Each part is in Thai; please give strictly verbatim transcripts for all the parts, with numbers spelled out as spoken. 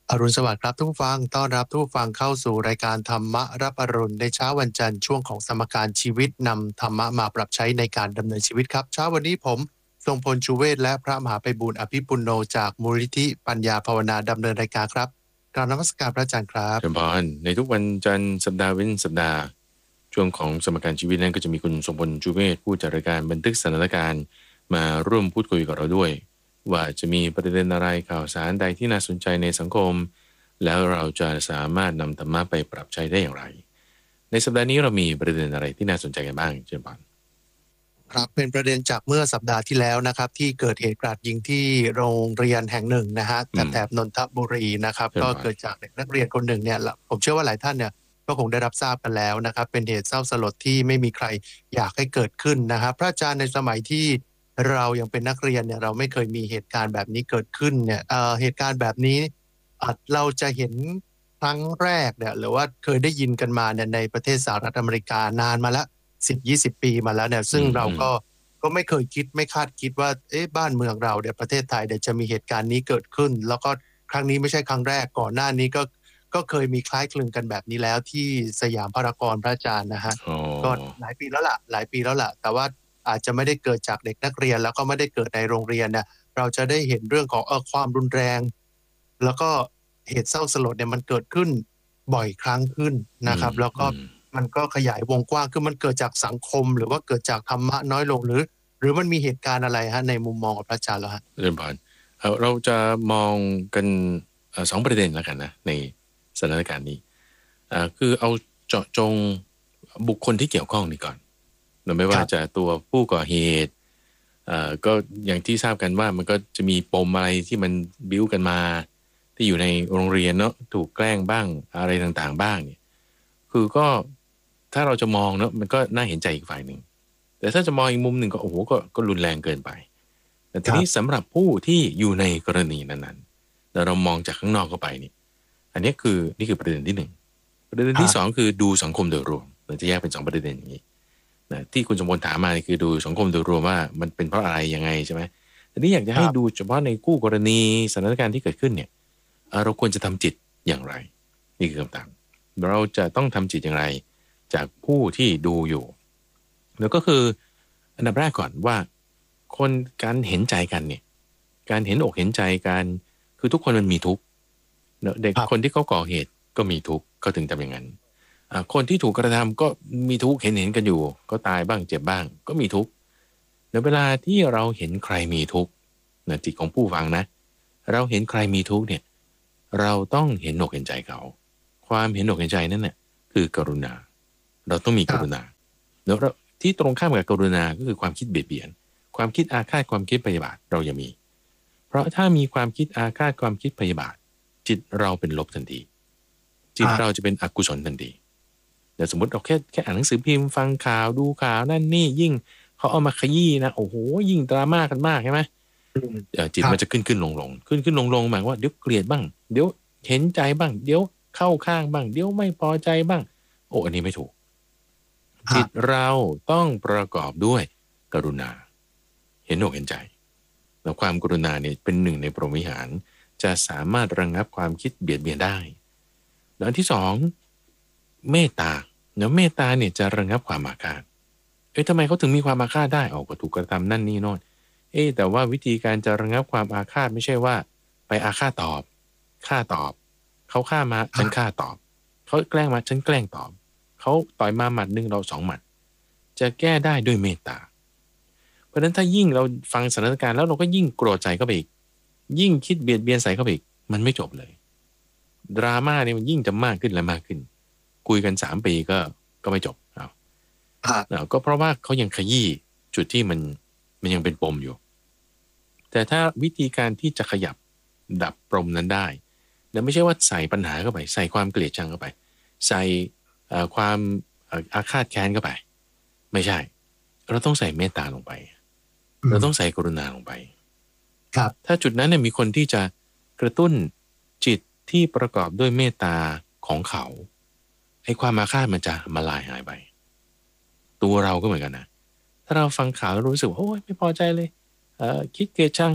อรุณสวัสดิ์ครับทุกผู้ฟังต้อนรับทุกผู้ฟังเข้าสู่รายการธรรมะรับอรุณในเช้าวันจันทร์ช่วงของสมการชีวิตนำธรรมะมาปรับใช้ในการดำเนินชีวิตครับเช้าวันนี้ผมทรงพลชูเวศและพระมหาไพบูลย์อภิปุณโญจากมูลนิธิปัญญาภาวนาดำเนินรายการครับกราบนมัสการพระอาจารย์ครับเชิญพรในทุกวันจันทร์สัปดาห์เว้นสัปดาห์ช่วงของสมการชีวิตนั้นก็จะมีคุณทรงพลชูเวศผู้จัดรายการบันทึกสถานการณ์มาร่วมพูดคุยกับเราด้วยว่าจะมีประเด็นอะไรข่าวสารใดที่น่าสนใจในสังคมแล้วเราจะสามารถนำธรรมะไปปรับใช้ได้อย่างไรในสัปดาห์นี้เรามีประเด็นอะไรที่น่าสนใจกันบ้างเชิญพรครับเป็นประเด็นจากเมื่อสัปดาห์ที่แล้วนะครับที่เกิดเหตุกราดยิงที่โรงเรียนแห่งหนึ่งนะฮะแถบนนทบุรีนะครับก็เกิดจากเด็กนักเรียนคนหนึ่งเนี่ยผมเชื่อว่าหลายท่านเนี่ยก็คงได้รับทราบกันแล้วนะครับเป็นเหตุเศร้าสลดที่ไม่มีใครอยากให้เกิดขึ้นนะครับพระอาจารย์ในสมัยที่เรายังเป็นนักเรียนเนี่ยเราไม่เคยมีเหตุการณ์แบบนี้เกิดขึ้นเนี่ยเอ่อเหตุการณ์แบบนี้อาจเราจะเห็นครั้งแรกเนี่ยหรือว่าเคยได้ยินกันมาเนี่ยในประเทศสหรัฐอเมริกานานมาแล้วสิบยี่สิบปีมาแล้วเนี่ยซึ่งเราก็ก็ไม่เคยคิดไม่คาดคิดว่าเอ๊ะบ้านเมืองเราเนี่ยประเทศไทยเดี๋ยวจะมีเหตุการณ์นี้เกิดขึ้นแล้วก็ครั้งนี้ไม่ใช่ครั้งแรกก่อนหน้านี้ก็ก็เคยมีคล้ายคลึงกันแบบนี้แล้วที่สยามพารากอนพระอาจารย์นะฮะก็หลายปีแล้วล่ะหลายปีแล้วล่ะแต่ว่าอาจจะไม่ได้เกิดจากเด็กนักเรียนแล้วก็ไม่ได้เกิดในโรงเรียนเนี่ยเราจะได้เห็นเรื่องของเออความรุนแรงแล้วก็เหตุเศร้าสลดเนี่ยมันเกิดขึ้นบ่อยครั้งขึ้นนะครับแล้วก็มันก็ขยายวงกว้างคือมันเกิดจากสังคมหรือว่าเกิดจากธรรมะน้อยลงหรือหรือมันมีเหตุการณ์อะไรฮะในมุมมองของพระอาจารย์แล้วฮะเชิญพรเราจะมองกันสองประเด็นแล้วกันนะในสถานการณ์นี้คือเอาเจาะจงบุคคลที่เกี่ยวข้องนี่ก่อนไม่ว่าจะตัวผู้ก่อเหตุก็อย่างที่ทราบกันว่ามันก็จะมีปมอะไรที่มันบิ้วกันมาที่อยู่ในโรงเรียนเนาะถูกแกล้งบ้างอะไรต่างๆบ้างเนี่ยคือก็ถ้าเราจะมองเนาะมันก็น่าเห็นใจอีกฝ่ายหนึ่งแต่ถ้าจะมองอีกมุมหนึ่งก็โอ้โหก็ก็รุนแรงเกินไปแต่ทีนี้สำหรับผู้ที่อยู่ในกรณีนั้นๆแต่เรามองจากข้างนอกเข้าไปนี่อันนี้คือนี่คือประเด็นที่หนึ่งประเด็นที่สองคือดูสังคมโดยรวมเราจะแยกเป็นสองประเด็นอย่างนี้นะที่คุณสมบูรณ์ถามมาคือดูสังคมโดยรวมว่ามันเป็นเพราะอะไรยังไงใช่ไหมทีนี้อยากจะให้ดูเฉพาะในคู่กรณีสถานการณ์ที่เกิดขึ้นเนี่ยเราควรจะทำจิตอย่างไรนี่คือคำถามเราจะต้องทำจิตอย่างไรจากผู้ที่ดูอยู่แล้วก็คืออันดับแรกก่อนว่าคนการเห็นใจกันเนี่ยการเห็นอกเห็นใจกันคือทุกคนมันมีทุกข์เด็กคนที่เขาก่อเหตุก็มีทุกข์เขาถึงทำอย่างนั้นคนที่ถูกกระทำก็มีทุกข์เห็นเห็นกันอยู่ก็ตายบ้างเจ็บบ้างก็มีทุกข์ในเวลาที่เราเห็นใครมีทุกข์นะจิตของผู้ฟังนะเราเห็นใครมีทุกข์เนี่ยเราต้องเห็นอกเห็นใจเขาความเห็นอกเห็นใจนั่นเนี่ยคือกรุณาเราต้องมีกรุณาแล้วที่ตรงข้ามกับกรุณาก็คือความคิดเบียดเบียนความคิดอาฆาตความคิดพยาบาทเราอย่ามีเพราะถ้ามีความคิดอาฆาตความคิดพยาบาทจิตเราเป็นลบทันทีจิตเราจะเป็นอกุศลทันทีแต่สมมติเราแค่แค่อ่านหนังสือพิมพ์ฟังข่าวดูข่าวนั่นนี่ยิ่งเขาเอามาขยี้นะโอ้โหยิ่งดราม่ากันมากใช่ไหมจิตมันจะขึ้นขึ้นลงลงขึ้นขึ้นลงลงหมายว่าเดี๋ยวเกลียดบ้างเดี๋ยวเห็นใจบ้างเดี๋ยวเข้าข้างบ้างเดี๋ยวไม่พอใจบ้างโอ้อันนี้ไม่ถูกจิตเราต้องประกอบด้วยกรุณาเห็นอกเห็นใจแล้วความกรุณาเนี่ยเป็นหนึ่งในพรหมวิหารจะสามารถระงับความคิดเบียดเบียนได้แล้วอันที่สองเมตตาเนาะเมตตาเนี่ยจะระงับความอาฆาตเอ๊ะทำไมเขาถึงมีความอาฆาตได้ออกก็ถูกกระทำนั่นนี่โน่นเอ๊ะแต่ว่าวิธีการจะระงับความอาฆาตไม่ใช่ว่าไปอาฆาตตอบฆ่าตอบเขาฆ่ามาฉันฆ่าตอบเขาแกล้งมาฉันแกล้งตอบเขาต่อยมาหมัดหนึ่งเราสองหมัดจะแก้ได้ด้วยเมตตาเพราะฉะนั้นถ้ายิ่งเราฟังสถานการณ์แล้วเราก็ยิ่งโกรธใจเข้าไปอีกยิ่งคิดเบียดเบียนใส่เข้าไปอีกมันไม่จบเลยดราม่าเนี่ยมันยิ่งจะมากขึ้นและมากขึ้นคุยกันสามปีก็ก็ไม่จบเอาเอาก็เพราะว่าเขายังขยี้จุดที่มันมันยังเป็นปมอยู่แต่ถ้าวิธีการที่จะขยับดับปมนั้นได้แต่ไม่ใช่ว่าใส่ปัญหาเข้าไปใส่ความเกลียดชังเข้าไปใส่ความอาฆาตแค้นเข้าไปไม่ใช่เราต้องใส่เมตตาลงไปเราต้องใส่กรุณาลงไปครับถ้าจุดนั้นเนี่ยมีคนที่จะกระตุ้นจิตที่ประกอบด้วยเมตตาของเขาไอ้ความอาฆาตมันจะมาลายหายไปตัวเราก็เหมือนกันนะถ้าเราฟังข่าวแล้วรู้สึกว่าโอ้ยไม่พอใจเลยเอ่อคิดเกลียดชัง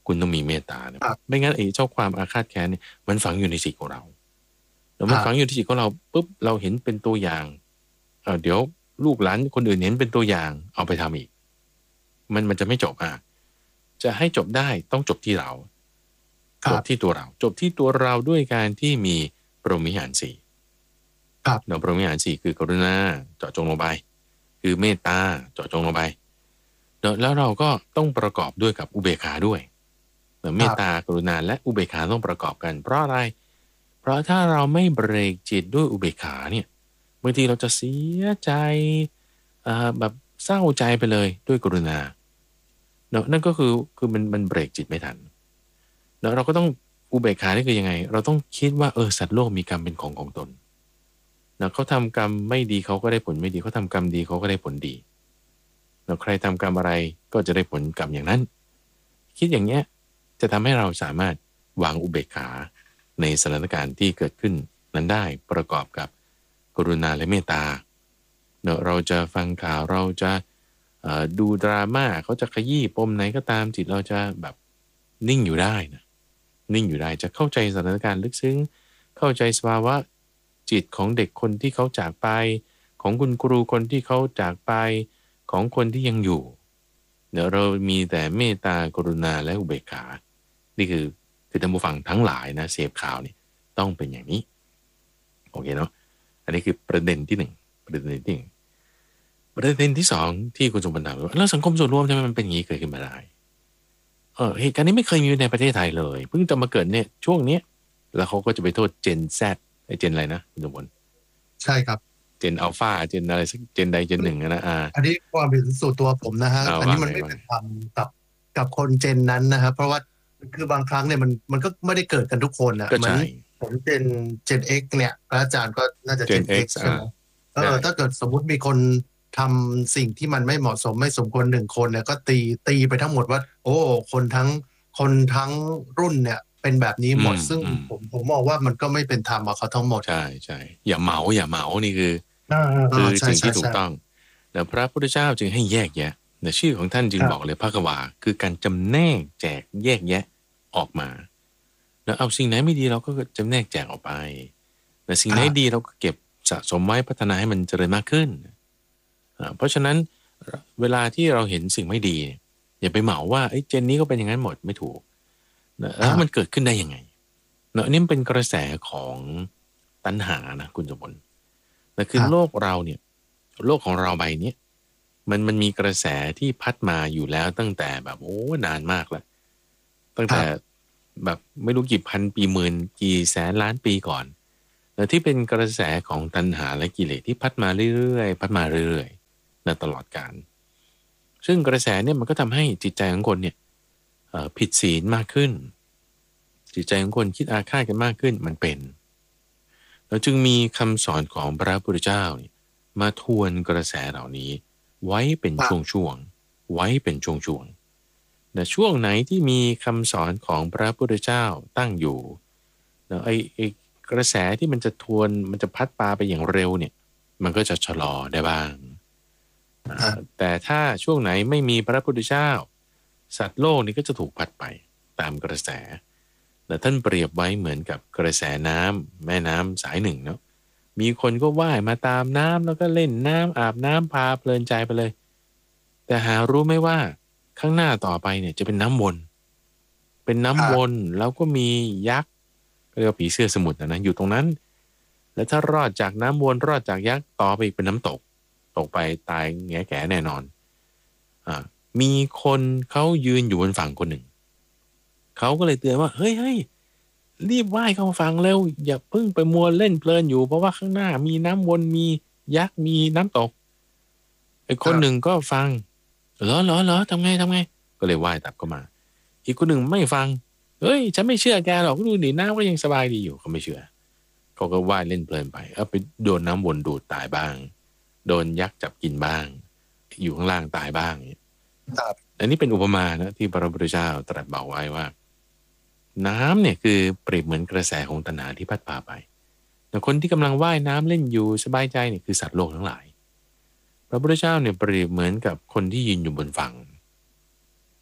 คุณต้องมีเมตตานะไม่งั้นไอ้เจ้าความอาฆาตแค้นเนี่ยมันฝังอยู่ในจิตของเราแล้วมันฝังอยู่ในจิตของเราปุ๊บเราเห็นเป็นตัวอย่างเออเดี๋ยวลูกหลานคนอื่นเห็นเป็นตัวอย่างเอาไปทำอีกมันมันจะไม่จบอ่ะจะให้จบได้ต้องจบที่เราจบที่ตัวเราจบที่ตัวเราด้วยการที่มีพรหมิหารสี่เนาะพรหมิหารสี่คือกรุณาเจาะจงลงไปคือเมตตาเจาะจงลงไปเนาะแล้วเราก็ต้องประกอบด้วยกับอุเบกขาด้วยเนาะเมตตากรุณาและอุเบกขาต้องประกอบกันเพราะอะไรเพราะถ้าเราไม่เบรกจิตด้วยอุเบกขาเนี่ยบางทีเราจะเสียใจอ่าแบบเศร้าใจไปเลยด้วยกรุณาเนาะนั่นก็คือคือมันมันเบรกจิตไม่ทันเนาะเราก็ต้องอุเบกขานี่คือยังไงเราต้องคิดว่าเออสัตว์โลกมีกรรมเป็นของของตนเนาะเขาทำกรรมไม่ดีเขาก็ได้ผลไม่ดีเขาทำกรรมดีเขาก็ได้ผลดีเนาะใครทำกรรมอะไรก็จะได้ผลกรรมอย่างนั้นคิดอย่างเงี้ยจะทำให้เราสามารถวางอุเบกขาในสถานการณ์ที่เกิดขึ้นนั้นได้ประกอบกับกรุณาและเมตตาเนาะเราจะฟังข่าวเราจะดูดราม่าเขาจะขยี้ปมไหนก็ตามจิตเราจะแบบนิ่งอยู่ได้นะนิ่งอยู่ได้จะเข้าใจสถานการณ์ลึกซึ้งเข้าใจสภาวะจิตของเด็กคนที่เขาจากไปของคุณครูคนที่เขาจากไปของคนที่ยังอยู่เดี๋ยวเรามีแต่เมตตากรุณาและอุเบกขานี่คือคือท่านผู้ฟังทั้งหลายนะเสพข่าวนี่ต้องเป็นอย่างนี้โอเคเนาะอันนี้คือประเด็นที่หนึ่งประเด็นที่หนึ่งประเด็นที่สองที่คุณสมบัติถามว่าแล้วสังคมส่วนรวมทำไมมันเป็นอย่างนี้เกิดขึ้นมาได้เออเหตุการณ์นี้ไม่เคยมีในประเทศไทยเลยเพิ่งจะมาเกิดเนี่ยช่วงเนี้ยแล้วเขาก็จะไปโทษเจน Z ไอ้เจนอะไรนะคุณสมบัติใช่ครับเจนอัลฟาเจนอะไรสักเจนใดเจนหนึ่งนะอ่าอันนี้ความเห็นส่วนตัวผมนะฮะอันนี้มันไม่เป็นธรรมกับกับคนเจนนั้นนะครับเพราะว่าคือบางครั้งเนี่ยมันมันก็ไม่ได้เกิดกันทุกคนอ่ะเหมือนผมเจนเจน X เนี่ยพระอาจารย์ก็น่าจะเจน X ใช่ไหมเออถ้าเกิดสมมุติมีคนทำสิ่งที่มันไม่เหมาะสมไม่สมควรหนึ่งคนเนี่ยก็ตีตีไปทั้งหมดว่าโอ้คนทั้งคนทั้งรุ่นเนี่ยเป็นแบบนี้หมดซึ่งผมผมมองว่ามันก็ไม่เป็นธรรมกับเขาทั้งหมดใช่ใช่อย่าเหมาอย่าเหมานี่คือคือสิ่งที่ถูกต้องแต่พระพุทธเจ้าจึงให้แยกแยะแต่ชื่อของท่านจึงบอกเลยภควาคือการจำแนกแจกแยกแยะออกมาแล้วเอาสิ่งไหนไม่ดีเราก็จำแนกแจกออกไปแต่สิ่งไหนดีเราก็เก็บสะสมไว้พัฒนาให้มันเจริญมากขึ้นเพราะฉะนั้นเวลาที่เราเห็นสิ่งไม่ดีอย่าไปเหมาว่าไอ้เจนนี้ก็เป็นอย่างนั้นหมดไม่ถูกแล้วมันเกิดขึ้นได้ยังไงเนาะอันนี้เป็นกระแสของตัณหานะคุณสมบัติแต่คือโลกเราเนี่ยโลกของเราใบนี้มันมันมีกระแสที่พัดมาอยู่แล้วตั้งแต่แบบโอ้นานมากแล้วตั้งแต่แบบไม่รู้กี่พันปีหมื่นกี่แสนล้านปีก่อนแต่ที่เป็นกระแสของตัณหาและกิเลสที่พัดมาเรื่อยๆพัดมาเรื่อยๆในตลอดกาลซึ่งกระแสเนี่ยมันก็ทำให้จิตใจของคนเนี่ยผิดศีลมากขึ้นจิตใจของคนคิดอาฆาตกันมากขึ้นมันเป็นแล้วจึงมีคำสอนของพระพุทธเจ้ามาทวนกระแสเหล่านี้ไว้เป็นช่วงๆไว้เป็นช่วงๆแต่ช่วงไหนที่มีคำสอนของพระพุทธเจ้าตั้งอยู่แล้วไอ้ไอ้กระแสที่มันจะทวนมันจะพัดปาไปอย่างเร็วเนี่ยมันก็จะชะลอได้บ้างแต่ถ้าช่วงไหนไม่มีพระพุทธเจ้าสัตว์โลกนี่ก็จะถูกพัดไปตามกระแสแต่ท่านเปรียบไว้เหมือนกับกระแสน้ำแม่น้ำสายหนึ่งเนาะมีคนก็ว่ายมาตามน้ำแล้วก็เล่นน้ำอาบน้ำพาเพลินใจไปเลยแต่หารู้ไหมว่าข้างหน้าต่อไปเนี่ยจะเป็นน้ำวนเป็นน้ำวนแล้วก็มียักษ์เรียกว่าผีเสื้อสมุทรนะอยู่ตรงนั้นแล้วถ้ารอดจากน้ำวนรอดจากยักษ์ต่อไปอีกเป็นน้ำตกตกไปตายแง่แก่แน่นอนอ่ามีคนเขายืนอยู่บนฝั่งคนหนึ่งเขาก็เลยเตือนว่าเฮ้ยเฮ้ยรีบว่ายเข้าฝั่งเร็วอย่าเพิ่งไปมัวเล่นเพลินอยู่เพราะว่าข้างหน้ามีน้ำวนมียักษ์มีน้ำตกไอ้คนหนึ่งก็ฟังเหรอเหรอเหรอทำไงทำไงก็เลยว่ายตับเข้ามาอีกคนหนึ่งไม่ฟังเฮ้ยฉันไม่เชื่อแกหรอกดูดิน้ำก็ยังสบายดีอยู่เขาไม่เชื่อเขาก็ว่ายเล่นเพลินไปเอาไปโดนน้ำวนดูดตายบ้างโดนยักษ์จับกินบ้างอยู่ข้างล่างตายบ้างอันนี้เป็นอุปมานะที่พระพุทธเจ้าตรัสบอกไว้ว่าน้ำเนี่ยคือเปรียบเหมือนกระแสของตัณหาที่พัดพาไปแต่คนที่กำลังว่ายน้ำเล่นอยู่สบายใจเนี่ยคือสัตว์โลกทั้งหลายพระพุทธเจ้าเนี่ยเปรียบเหมือนกับคนที่ยืนอยู่บนฝั่ง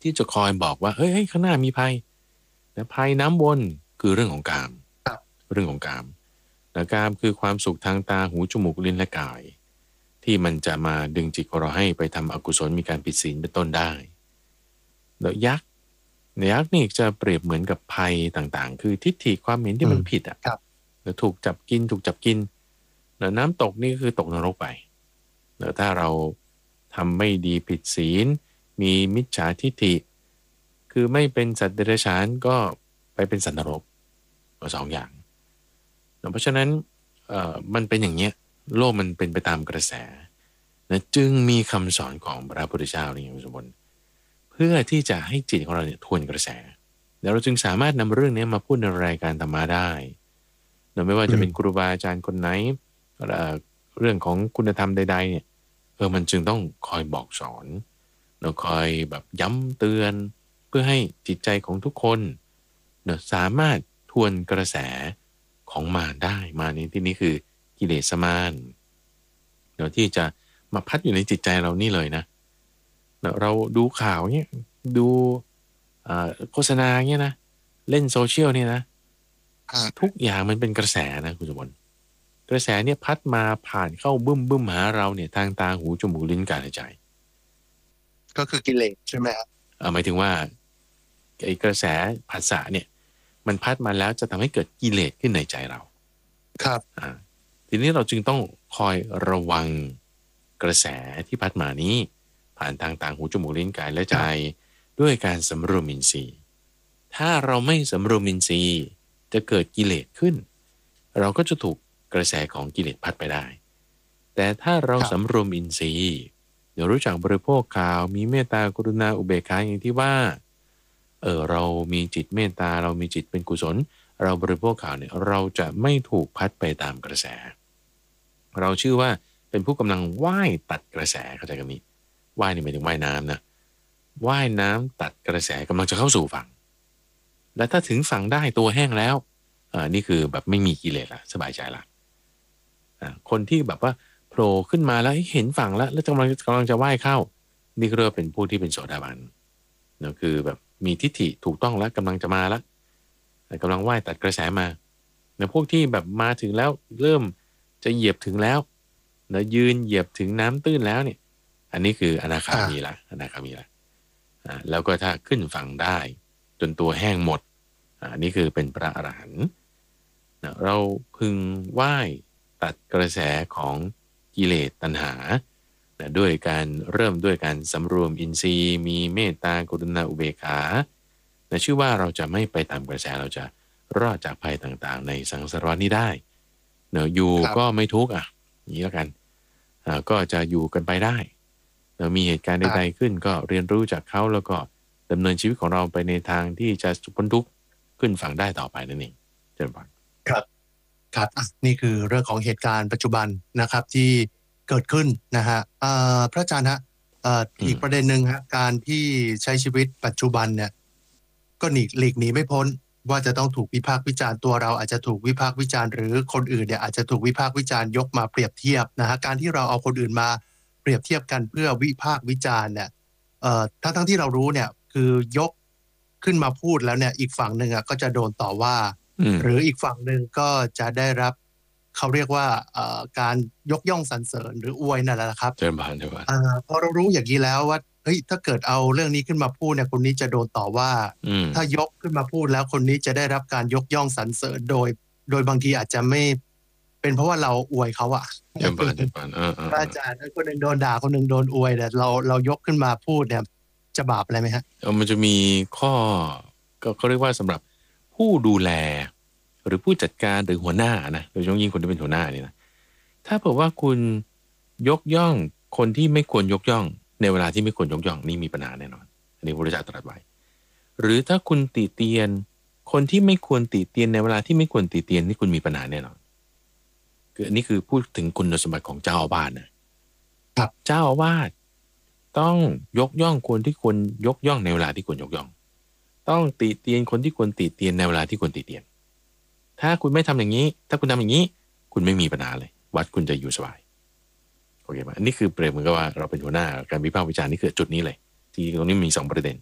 ที่จะคอยบอกว่าเฮ้ยข้างหน้ามีภัยนะภัยน้ำวนคือเรื่องของกามเรื่องของกามนะกามคือความสุขทางตาหูจมูกลิ้นและกายที่มันจะมาดึงจิตของเราให้ไปทำอกุศลมีการผิดศีลเป็นต้นได้แล้วยักษ์ยักษ์นี่จะเปรียบเหมือนกับภัยต่างๆคือทิฏฐิความเห็นที่มันผิดอ่ะแล้วถูกจับกินถูกจับกินแล้วน้ำตกนี่คือตกนรกไปแล้วถ้าเราทำไม่ดีผิดศีลมีมิจฉาทิฏฐิคือไม่เป็นสัตว์เดรัจฉานก็ไปเป็นสัตว์นรกสองอย่างเพราะฉะนั้นมันเป็นอย่างเนี้ยโลกมันเป็นไปตามกระแสนะจึงมีคำสอนของพระพุทธเจ้านี่คุณสมบัติเพื่อที่จะให้จิตของเราเนี่ยทวนกระแสแล้วเราจึงสามารถนำเรื่องนี้มาพูดในรายการธรรมะได้นะไม่ว่าจะเป็นครูบาอาจารย์คนไหนเรื่องของคุณธรรมใดๆเนี่ยเออมันจึงต้องคอยบอกสอนเราคอยแบบย้ำเตือนเพื่อให้จิตใจของทุกคนเนะสามารถทวนกระแสของมารได้มาในที่นี้คือกิเลสมารเดี๋ยวที่จะมาพัดอยู่ในจิตใจเรานี่เลยนะเราดูข่าวเนี่ยดูโฆษณาเนี่ยนะเล่นโซเชียลเนี่ยนะทุกอย่างมันเป็นกระแสนะคุณสมบัติกระแสเนี่ยพัดมาผ่านเข้าบึ้มบึ้มหาเราเนี่ยทางตาหูจมูกลิ้นกายใจก็คือกิเลสใช่ไหมครับหมายถึงว่าไอ้กระแสภาษาเนี่ยมันพัดมาแล้วจะทำให้เกิดกิเลสขึ้นในใจเราครับอ่าทีนี้เราจึงต้องคอยระวังกระแสที่พัดมานี้ผ่านทางตาหูจมูกลิ้นกายและใจด้วยการสำรวมอินทรีย์ถ้าเราไม่สำรวมอินทรีย์จะเกิดกิเลสขึ้นเราก็จะถูกกระแสของกิเลสพัดไปได้แต่ถ้าเราสำรวมอินทรีย์เดี๋ยวรู้จักบริโภคข่าวมีเมตตากรุณาอุเบกขาอย่างที่ว่าเออเรามีจิตเมตตาเรามีจิตเป็นกุศลเราบริโภคข่าวเนี่ยเราจะไม่ถูกพัดไปตามกระแสเราชื่อว่าเป็นผู้กำลังว่ายตัดกระแสเข้าใจกันนี้ว่ายนี่หมายถึงว่ายน้ำนะว่ายน้ำตัดกระแสกำลังจะเข้าสู่ฝั่งและถ้าถึงฝั่งได้ตัวแห้งแล้วอ่านี่คือแบบไม่มีกิเลสละสบายใจละอ่าคนที่แบบว่าโผล่ขึ้นมาแล้วเห็นฝั่งแล้วแล้วกำลังกำลังจะว่ายเข้านี่ก็เรียกว่าเป็นผู้ที่เป็นโสดาบันนั่นคือแบบมีทิฏฐิถูกต้องแล้วกำลังจะมาแล้วกำลังว่ายตัดกระแสมาในพวกที่แบบมาถึงแล้วเริ่มจะเหยียบถึงแล้วนะยืนเหยียบถึงน้ำตื้นแล้วเนี่ยอันนี้คืออนาคามีละอนาคามีละอ่าแล้วก็ถ้าขึ้นฝั่งได้จนตัวแห้งหมดอันนี้คือเป็นพระอรหันต์นะเราพึงไหว้ตัดกระแสของกิเลสตัณหานะด้วยการเริ่มด้วยการสำรวมอินทรีย์มีเมตตากรุณาอุเบกขานะชื่อว่าเราจะไม่ไปตามกระแสเราจะรอดจากภัยต่างๆในสังสารวัฏนี้ได้เนอะอยู่ก็ไม่ทุกข์อ่ะอย่างนี้แล้วกันอ่าก็จะอยู่กันไปได้แล้วมีเหตุการณ์ใดๆขึ้นก็เรียนรู้จากเขาแล้วก็ดำเนินชีวิตของเราไปในทางที่จะพ้นทุกข์ขึ้นฝั่งได้ต่อไปนั่นเองเจริญพรครับครับนี่คือเรื่องของเหตุการณ์ปัจจุบันนะครับที่เกิดขึ้นนะฮะพระอาจารย์ฮะอีกประเด็นหนึ่งฮะการที่ใช้ชีวิตปัจจุบันเนี่ยก็หนีหลีกหนีไม่พ้นว่าจะต้องถูกวิพากษ์วิจารณ์ตัวเราอาจจะถูกวิพากษ์วิจารณ์หรือคนอื่นเนี่ยอาจจะถูกวิพากษ์วิจารณ์ยกมาเปรียบเทียบนะฮะการที่เราเอาคนอื่นมาเปรียบเทียบกันเพื่อวิพากษ์วิจารณ์เนี่ยเอ่อทั้งทั้งที่เรารู้เนี่ยคือยกขึ้นมาพูดแล้วเนี่ยอีกฝั่งหนึ่งอ่ะก็จะโดนต่อว่าหรืออีกฝั่งหนึ่งก็จะได้รับเขาเรียกว่าการยกย่องสรรเสริญหรืออวยนั่นแหละครับเจริญพรเจริญพรพอเรารู้อย่างนี้แล้วว่าเฮ้ยถ้าเกิดเอาเรื่องนี้ขึ้นมาพูดเนี่ยคนนี้จะโดนต่อว่าถ้ายกขึ้นมาพูดแล้วคนนี้จะได้รับการยกย่องสรรเสริญโดยโดยบางทีอาจจะไม่เป็นเพราะว่าเราอวยเขาอะเจริญพรเจริญพรอาจารย์คนหนึ่งโดนด่าคนหนึ่งโดนอวยแต่เราเรายกขึ้นมาพูดเนี่ยจะบาปอะไรไหมฮะมันจะมีข้อก็เขาเรียกว่าสำหรับผู้ดูแลหรือผู้จัดการหรือหัวหน้านะโดยเฉพาะยิ่งคนที่เป็นหัวหน้านี่นะถ้าเผื่อว่าคุณยกย่องคนที่ไม่ควรยกย่องในเวลาที่ไม่ควรยกย่องนี่มีปัญหาแน่นอนอันนี้พระพุทธเจ้าตรัสไว้หรือถ้าคุณติเตียนคนที่ไม่ควรติเตียนในเวลาที่ไม่ควรติเตียนนี่คุณมีปัญหาแน่นอนคืออันนี้คือพูดถึงคุณสมบัติของเจ้าอาวาสนะครับเจ้าอาวาสต้องยกย่องคนที่ควรยกย่องในเวลาที่ควรยกย่องต้องติเตียนคนที่ควรติเตียนในเวลาที่ควรติเตียนถ้าคุณไม่ทำอย่างนี้ถ้าคุณทำอย่างนี้คุณไม่มีปัญหาเลยวัดคุณจะอยู่สบายโอเคไหมอันนี้คือเปรียบเหมือนกับว่าเราเป็นหัวหน้าการวิพากษ์วิจารณ์นี่คือจุดนี้เลยที่ตรงนี้มีสองประเด็น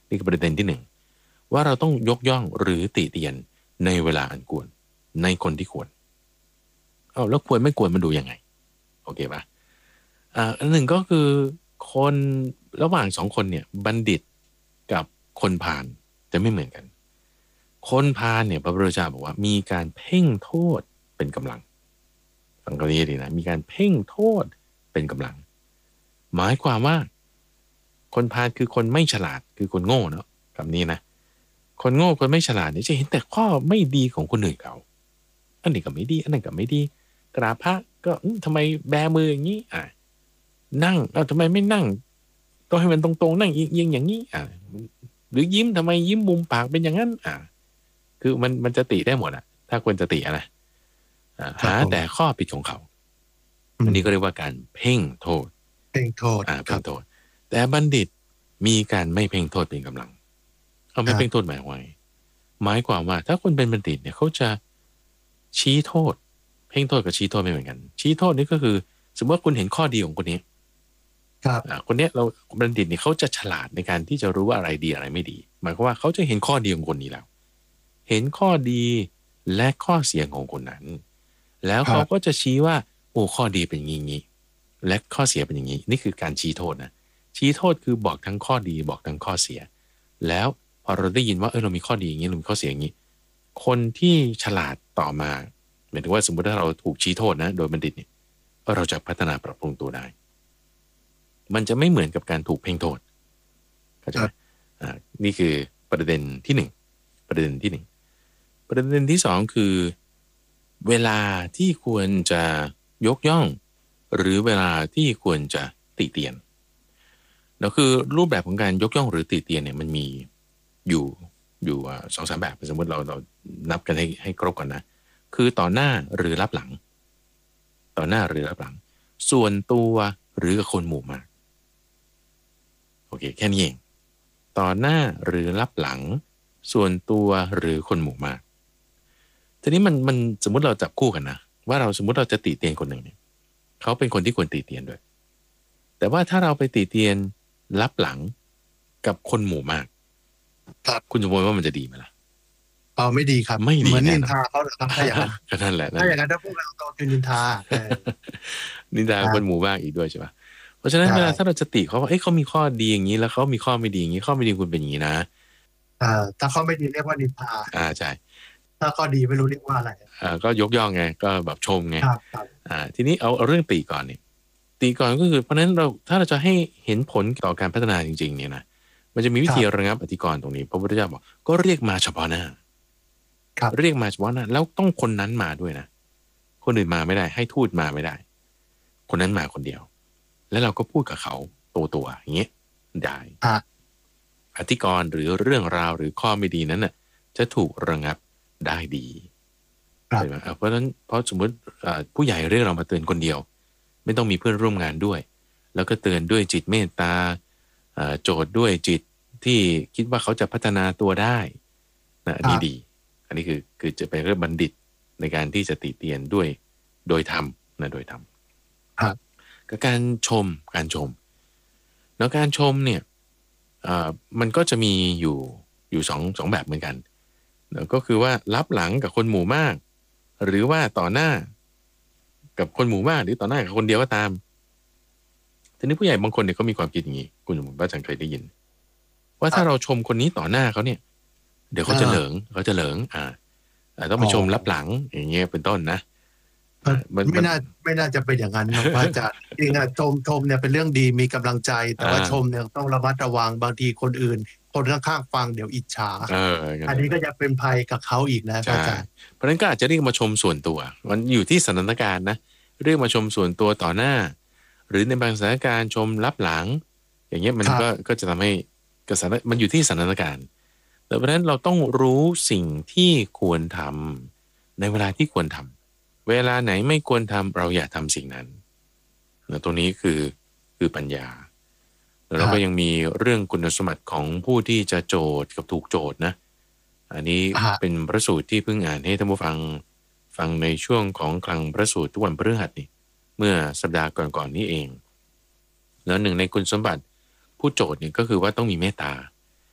นี่คือประเด็นที่หนึ่งว่าเราต้องยกย่องหรือติเตียนในเวลาอันควรในคนที่ควรเอาแล้วควรไม่ควรมันดูยังไงโอเคปะอ่าอันหนึ่งก็คือคนระหว่างสองคนเนี่ยบัณฑิตกับคนพาลจะไม่เหมือนกันคนพาลเนี่ยพระพุทธเจ้าบอกว่ามีการเพ่งโทษเป็นกำลังฟังคำนี้ดีนะมีการเพ่งโทษเป็นกำลังหมายความว่าคนพาลคือคนไม่ฉลาดคือคนโง่เนาะคำนี้นะคนโง่คนไม่ฉลาดเนี่ยจะเห็นแต่ข้อไม่ดีของคนอื่นเขาอันนี้ก็ไม่ดีอันนั้นก็ไม่ดีกราบพระก็ทำไมแบมืออย่างนี้อ่ะนั่งเอ้าทำไมไม่นั่งต้องให้มันตรงๆนั่งเอียงๆอย่างนี้อ่ะหรือยิ้มทำไมยิ้มมุมปากเป็นอย่างนั้นอ่ะคือมันมันจะติได้หมดอ่ะถ้าควรจะติอะนะหาแต่ข้อผิดของเขาอันนี้ก็เรียกว่าการเพ่งโทษเพ่งโทษอ่าเพ่งโทษแต่บัณฑิตมีการไม่เพ่งโทษเป็นกำลังเขาไม่เพ่งโทษหมายไว้หมายความว่าถ้าคนเป็นบัณฑิตเนี่ยเขาจะชี้โทษเพ่งโทษกับชี้โทษไม่เหมือนกันชี้โทษนี่ก็คือสมมติว่าคุณเห็นข้อดีของคนนี้ครับคนนี้เราบัณฑิตเนี่ยเขาจะฉลาดในการที่จะรู้ว่าอะไรดีอะไรไม่ดีหมายความว่าเขาจะเห็นข้อดีของคนนี้แล้วเห็นข้อดีและข้อเสียของคนนั้นแล้วเขาก็จะชี้ว่าโอ้ข้อดีเป็นอย่างนี้และข้อเสียเป็นอย่างนี้นี่คือการชี้โทษนะชี้โทษคือบอกทั้งข้อดีบอกทั้งข้อเสียแล้วพอเราได้ยินว่าเออเรามีข้อดีอย่างนี้เรามีข้อเสียอย่างนี้คนที่ฉลาดต่อมาหมายถึงว่าสมมติถ้าเราถูกชี้โทษนะโดยบัณฑิตเนี่ยเราจะพัฒนาปรับปรุงตัวได้มันจะไม่เหมือนกับการถูกเพ่งโทษเข้าใจไหมอ่านี่คือประเด็นที่หนึ่งประเด็นที่หนึ่งประเด็นที่สองคือเวลาที่ควรจะยกย่องหรือเวลาที่ควรจะติเตียนแล้วคือรูปแบบของการยกย่องหรือติเตียนเนี่ยมันมีอยู่อยู่สองสามแบบสมมติเราเรานับกันให้ให้ครบก่อนนะคือต่อหน้าหรือรับหลังต่อหน้าหรือรับหลังส่วนตัวหรือกับคนหมู่มากโอเคแค่นี้เองต่อหน้าหรือรับหลังส่วนตัวหรือคนหมู่มากทีนี้มันมันสมมติเราจับคู่กันนะว่าเราสมมติเราจะติเตียนคนหนึ่งเนี่ยเขาเป็นคนที่ควรติเตียนด้วยแต่ว่าถ้าเราไปติเตียนรับหลังกับคนหมู่มากครับคุณจะมองว่ามันจะดีไหมล่ะอ๋อไม่ดีครับไม่ดีเหมือนนิแน่นทาเขาเหรอครับถ้าอย่างนั้นก็นั่นแหละถ้าอย่างนั้นถ้าพวกเราโตคือนินทานินทาคนหมู่มากอีกด้วยใช่ปะเพราะฉะนั้นเวลาถ้าเราจะติเขาว่าเอ้ยเขามีข้อดีอย่างนี้แล้วเขามีข้อไม่ดีอย่างนี้ข้อไม่ดีคุณเป็นอย่างนี้นะอ่าถ้าเขาไม่ดีเรียกว่านินทาอ่าใช่ถ้าข้อดีไม่รู้เรียกว่าอะไรอ่าก็ยกย่องไงก็แบบชมไงครับครับอ่าทีนี้เอาเอาเรื่องติก่อนนี่ติก่อนก็คือเพราะฉะนั้นเราถ้าเราจะให้เห็นผลต่อการพัฒนาจริงๆเนี่ยนะมันจะมีวิธีระงับอธิกรณ์ตรงนี้พระพุทธเจ้าบอกก็เรียกมาเฉพาะหน้าเรียกมาเฉพาะหน้าแล้วต้องคนนั้นมาด้วยนะคนอื่นมาไม่ได้ให้ทูตมาไม่ได้คนนั้นมาคนเดียวแล้วเราก็พูดกับเขาตัวตัวอย่างเงี้ยได้อธิกรณ์หรือเรื่องราวหรือข้อไม่ดีนั้นน่ะจะถูกระงับได้ดีใช่ไหมเพราะฉะนั้นเพราะสมมติผู้ใหญ่เรียกเรามาเตือนคนเดียวไม่ต้องมีเพื่อนร่วมงานด้วยแล้วก็เตือนด้วยจิตเมตตาโจทย์ด้วยจิตที่คิดว่าเขาจะพัฒนาตัวได้นะอันนี้ดีอันนี้คือคือจะเป็นเรื่องบัณฑิตในการที่จะติเตียนด้วยโดยธรรมนะโดยธรรมก็การชมการชมแล้วการชมเนี่ยมันก็จะมีอยู่อยู่สองสองแบบเหมือนกันก็คือว่ารับหลังกับคนหมู่มากหรือว่าต่อหน้ากับคนหมู่มากหรือต่อหน้ากับคนเดียวก็ตามทีนี้ผู้ใหญ่บางคนเนี่ยเขามีความคิดอย่างนี้คุณสมบัติว่าจังเคยได้ยินว่าถ้าเราชมคนนี้ต่อหน้าเขาเนี่ยเดี๋ยวเขาจะเหลิงเขาจะเหลิงอ่าต้องไปชมรับหลังอย่างเงี้ยเป็นต้นนะไม่น่าไม่น่าจะเป็นอย่างนั้นนะว่าจะจริงอะชมชมเนี่ยเป็นเรื่องดีมีกำลังใจแต่ว่าชมเนี่ยต้องระมัดระวังบางทีคนอื่นคนข้างๆฟังเดี๋ยวอิจฉาอันนี้ก็จะเป็นภัยกับเขาอีกนะอาจารย์เพราะฉะนั้นก็อาจจะเรียกมาชมส่วนตัวมันอยู่ที่สถานการณ์นะเรียกมาชมส่วนตัวต่อหน้าหรือในบางสถานการณ์ชมรับหลังอย่างเงี้ยมันก็ก็จะทำให้กระแสมันอยู่ที่สถานการณ์แต่เพราะฉะนั้นเราต้องรู้สิ่งที่ควรทำในเวลาที่ควรทำเวลาไหนไม่ควรทำเราอย่าทำสิ่งนั้นนะตรงนี้คือคือปัญญาแล้วเราก็ยังมีเรื่องคุณสมบัติของผู้ที่จะโจทย์กับถูกโจทย์นะอันนี้เป็นพระสูตรที่เพิ่งอ่านให้ท่านผู้ฟังฟังในช่วงของคลังพระสูตรทุกวันพฤหัสนี่เมื่อสัปดาห์ก่อนๆ นี้เองแล้วหนึ่งในคุณสมบัติผู้โจทย์เนี่ยก็คือว่าต้องมีเมตตา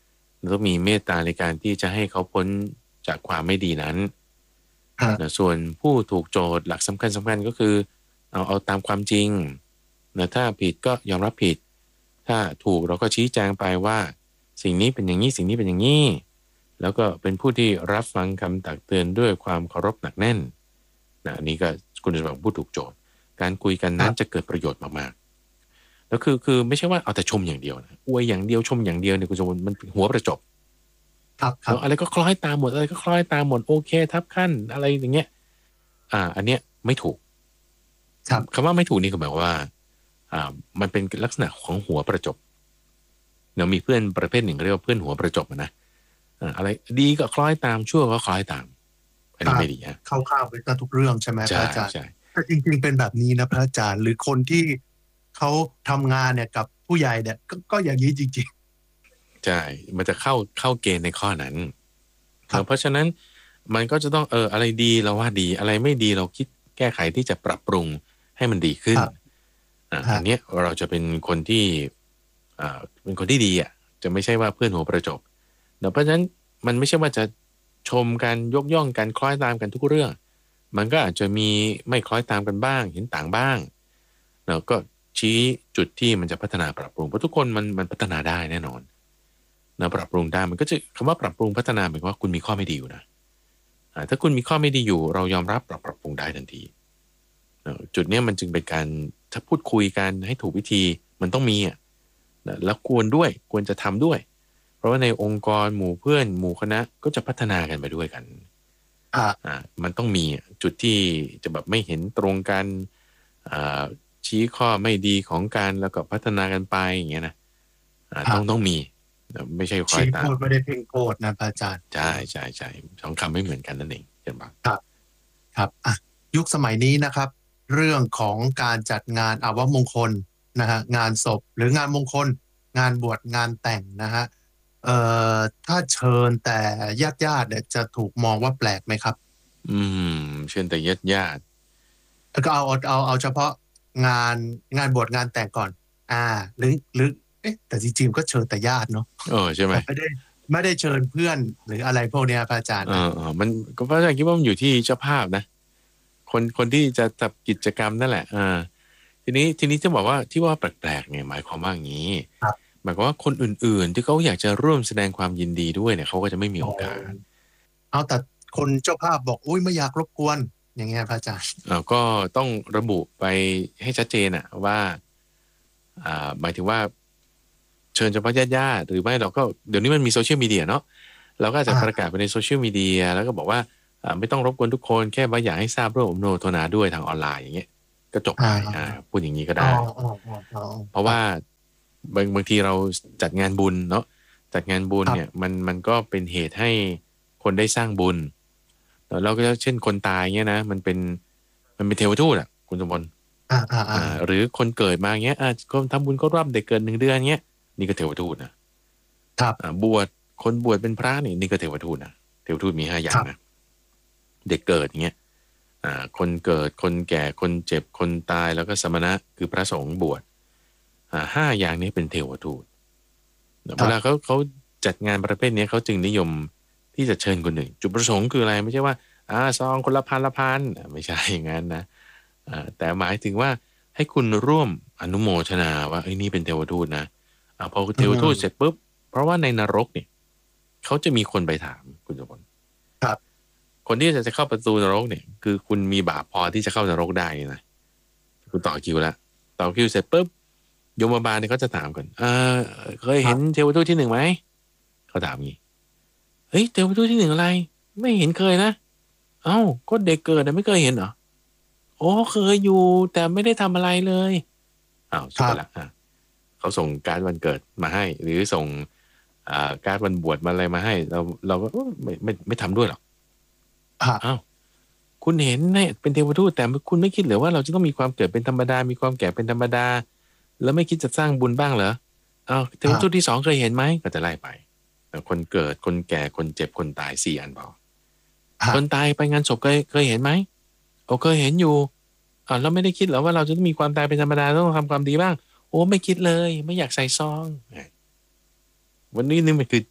ต้องมีเมตตาในการที่จะให้เขาพ้นจากความไม่ดีนั้นนะส่วนผู้ถูกโจทย์หลักสำคัญสำคัญก็คือเอาเอาตามความจริงนะถ้าผิดก็ยอมรับผิดถ้าถูกเราก็ชี้แจงไปว่าสิ่งนี้เป็นอย่างนี้สิ่งนี้เป็นอย่างนี้แล้วก็เป็นผู้ที่รับฟังคำตักเตือนด้วยความเคารพหนักแน่นนะอันนี้ก็คุณสมบัติผู้ถูกโจทย์การคุยกันนั้นจะเกิดประโยชน์มากๆแล้วคือคือไม่ใช่ว่าเอาแต่ชมอย่างเดียวนะอวยอย่างเดียวชมอย่างเดียวเนี่ยคุณสมบัติมันหัวประจบครับครับอะไรก็คล้อยตามหมดอะไรก็คล้อยตามหมดโอเคทับขั้นอะไรอย่างเงี้ยอ่าอันเนี้ยไม่ถูกคำว่าไม่ถูกนี่ก็หมายว่าอ่ามันเป็นลักษณะของหัวประจบเรามีเพื่อนประเภทหนึ่งเรียกว่าเพื่อนหัวประจบนะอะไรดีก็คล้อยตามชั่วก็คล้อยตามอันนี้ไม่ดีฮะเข้าข้าวไปกับทุกเรื่องใช่ไหมพระอาจารย์แต่จริงๆเป็นแบบนี้นะพระอาจารย์หรือคนที่เขาทำงานเนี่ยกับผู้ใหญ่เนี่ยกก็อย่างนี้จริงๆใช่มันจะเข้าเข้าเกณฑ์ในข้อนั้นเพราะฉะนั้นมันก็จะต้องเอออะไรดีเราว่าดีอะไรไม่ดีเราคิดแก้ไขที่จะปรับปรุงให้มันดีขึ้นอันนี้เราจะเป็นคนที่อ่าเป็นคนที่ดีอ่ะจะไม่ใช่ว่าเพื่อนหัวประจบเพราะฉะนั้นมันไม่ใช่ว่าจะชมกันยกย่องกันคล้อยตามกันทุกเรื่องมันก็อาจจะมีไม่คล้อยตามกันบ้างเห็นต่างบ้างแล้วก็ชี้จุดที่มันจะพัฒนาปรับปรุงเพราะทุกคนมันมันพัฒนาได้แน่นอนนะปรับปรุงได้มันก็จะคำว่าปรับปรุงพัฒนาหมายความว่าคุณมีข้อไม่ดีอยู่นะถ้าคุณมีข้อไม่ดีอยู่เรายอมรับปรับปรับปรุงได้ทันทีจุดนี้มันจึงเป็นการถ้าพูดคุยกันให้ถูกวิธีมันต้องมีอ่ะแล้วควรด้วยควรจะทำด้วยเพราะว่าในองค์กรหมู่เพื่อนหมู่คณะก็จะพัฒนากันไปด้วยกันอ่าอ่ามันต้องมีจุดที่จะแบบไม่เห็นตรงกันอ่าชี้ข้อไม่ดีของการแล้วก็พัฒนากันไปอย่างเงี้ยนะอ่าต้องต้องมีไม่ใช่คอยตามชี้โทษไม่ได้เพ่งโทษนะอาจารย์ใช่ใช่ใช่สองคำไม่เหมือนกันนั่นเองเห็นปะครับครับอ่ะยุคสมัยนี้นะครับเรื่องของการจัดงานอาวมงคลนะฮะงานศพหรืองานมงคลงานบวชงานแต่งนะฮะเอ่อถ้าเชิญแต่ญาติญาติเนี่ยจะถูกมองว่าแปลกไหมครับอืมเช่นแต่ญาติญาติก็เอาเอาเอาเอาเฉพาะงานงานบวชงานแต่งก่อนอ่าหรือหรือเอ๊ะแต่จริงๆก็เชิญแต่ญาติเนาะเออใช่ไหมไม่ได้ไม่ได้เชิญเพื่อนหรืออะไรพวกนี้พระอาจารย์เออเออมันก็พระอาจารย์คิดว่ามันอยู่ที่เจ้าภาพนะคนคนที่จะจัดกิจกรรมนั่นแหละอ่าทีนี้ทีนี้จะบอกว่าที่ว่าแปลกๆเนี่ยหมายความว่าอย่างนี้หมายความว่าคนอื่นๆที่เขาอยากจะร่วมแสดงความยินดีด้วยเนี่ยเขาก็จะไม่มีโอกาสเอาแต่คนเจ้าภาพบอกอุ้ยไม่อยากรบกวนอย่างเงี้ยพระอาจารย์อ่าก็ต้องระบุไปให้ชัดเจนอะว่าอ่าหมายถึงว่าเชิญเฉพาะญาติๆหรือไม่เราก็เดี๋ยวนี้มันมีโซเชียลมีเดียเนาะเราก็จะประกาศไปในโซเชียลมีเดียแล้วก็บอกว่าไม่ต้องรบกวนทุกคนแค่ว่าอยากให้ทราบร่วมอนุโมทนาด้วยทางออนไลน์อย่างเงี้ยก็จบไปอ่าพูดอย่างนี้ก็ได้เพราะว่าบางบางทีเราจัดงานบุญเนาะจัดงานบุญเนี่ยมันมันก็เป็นเหตุให้คนได้สร้างบุญเราก็เช่นคนตายเงี้ยนะมันเป็นมันเป็นเทวทูตอ่ะคุณสมบัติอ่าหรือคนเกิดมาเงี้ยอ่าคนทำบุญก็รอบเด็กเกิดหนึ่งเดือนเงี้ยนี่ก็เทวทูตนะครับบวชคนบวชเป็นพระนี่นี่ก็เทวทูตนะเทวทูตมีห้าอย่างนะเด็กเกิดอย่างเงี้ยอ่าคนเกิดคนแก่คนเจ็บคนตายแล้วก็สมณะคือพระสงฆ์บวชอ่าห้าอย่างนี้เป็นเทวทูตเวลาเขาเขาจัดงานประเภทนี้เขาจึงนิยมที่จะเชิญคนหนึ่งจุดประสงค์คืออะไรไม่ใช่ว่าอ่าซองคนละพันละพันไม่ใช่อย่างนั้นนะอ่าแต่หมายถึงว่าให้คุณร่วมอนุโมทนาว่าไอ้นี่เป็นเทวทูตนะอ่าพอเทวทูตเสร็จปุ๊บเพราะว่าในนรกเนี่ยเขาจะมีคนไปถามคุณสมบัติครับคนที่จะจะเข้าประตูนรกเนี่ยคือคุณมีบาปพอที่จะเข้านรกได้นะคุณต่อคิวแล้วต่อคิวเสร็จปุ๊บยมบาลเนี่ยเขาจะถามก่อนเออเคยเห็นเทวทูตที่หนึ่งไหมเขาถามงี้เฮ้ยเทวทูตที่หนึ่งอะไรไม่เห็นเคยนะเอ้าก็เด็กเกิดแต่ไม่เคยเห็นเหรอโอ้เคยอยู่แต่ไม่ได้ทำอะไรเลยอ้าวสุดละอ่ะเขาส่งการวันเกิดมาให้หรือส่งอ่าการวันบวชมาอะไรมาให้เราเราก็ไม่ไม่ไม่ทำด้วยหรอกอ้าวคุณเห็นเนี่ยเป็นเทวทูตแต่คุณไม่คิดหรือว่าเราจะต้องมีความเกิดเป็นธรรมดามีความแก่เป็นธรรมดาแล้วไม่คิดจะสร้างบุญบ้างเหรออ้าวเทวทูตที่สองเคยเห็นไหมก็จะไล่ไปคนเกิดคนแก่คนเจ็บคนตายสี่อันพอคนตายไปงานศพเคยเคยเห็นไหมโอ้เคยเห็นอยู่อ่าเราไม่ได้คิดหรอว่าเราจะต้องมีความตายเป็นธรรมดาต้องทำความดีบ้างโอ้ไม่คิดเลยไม่อยากใส่ซองวันนี้นี่มันคือจุดท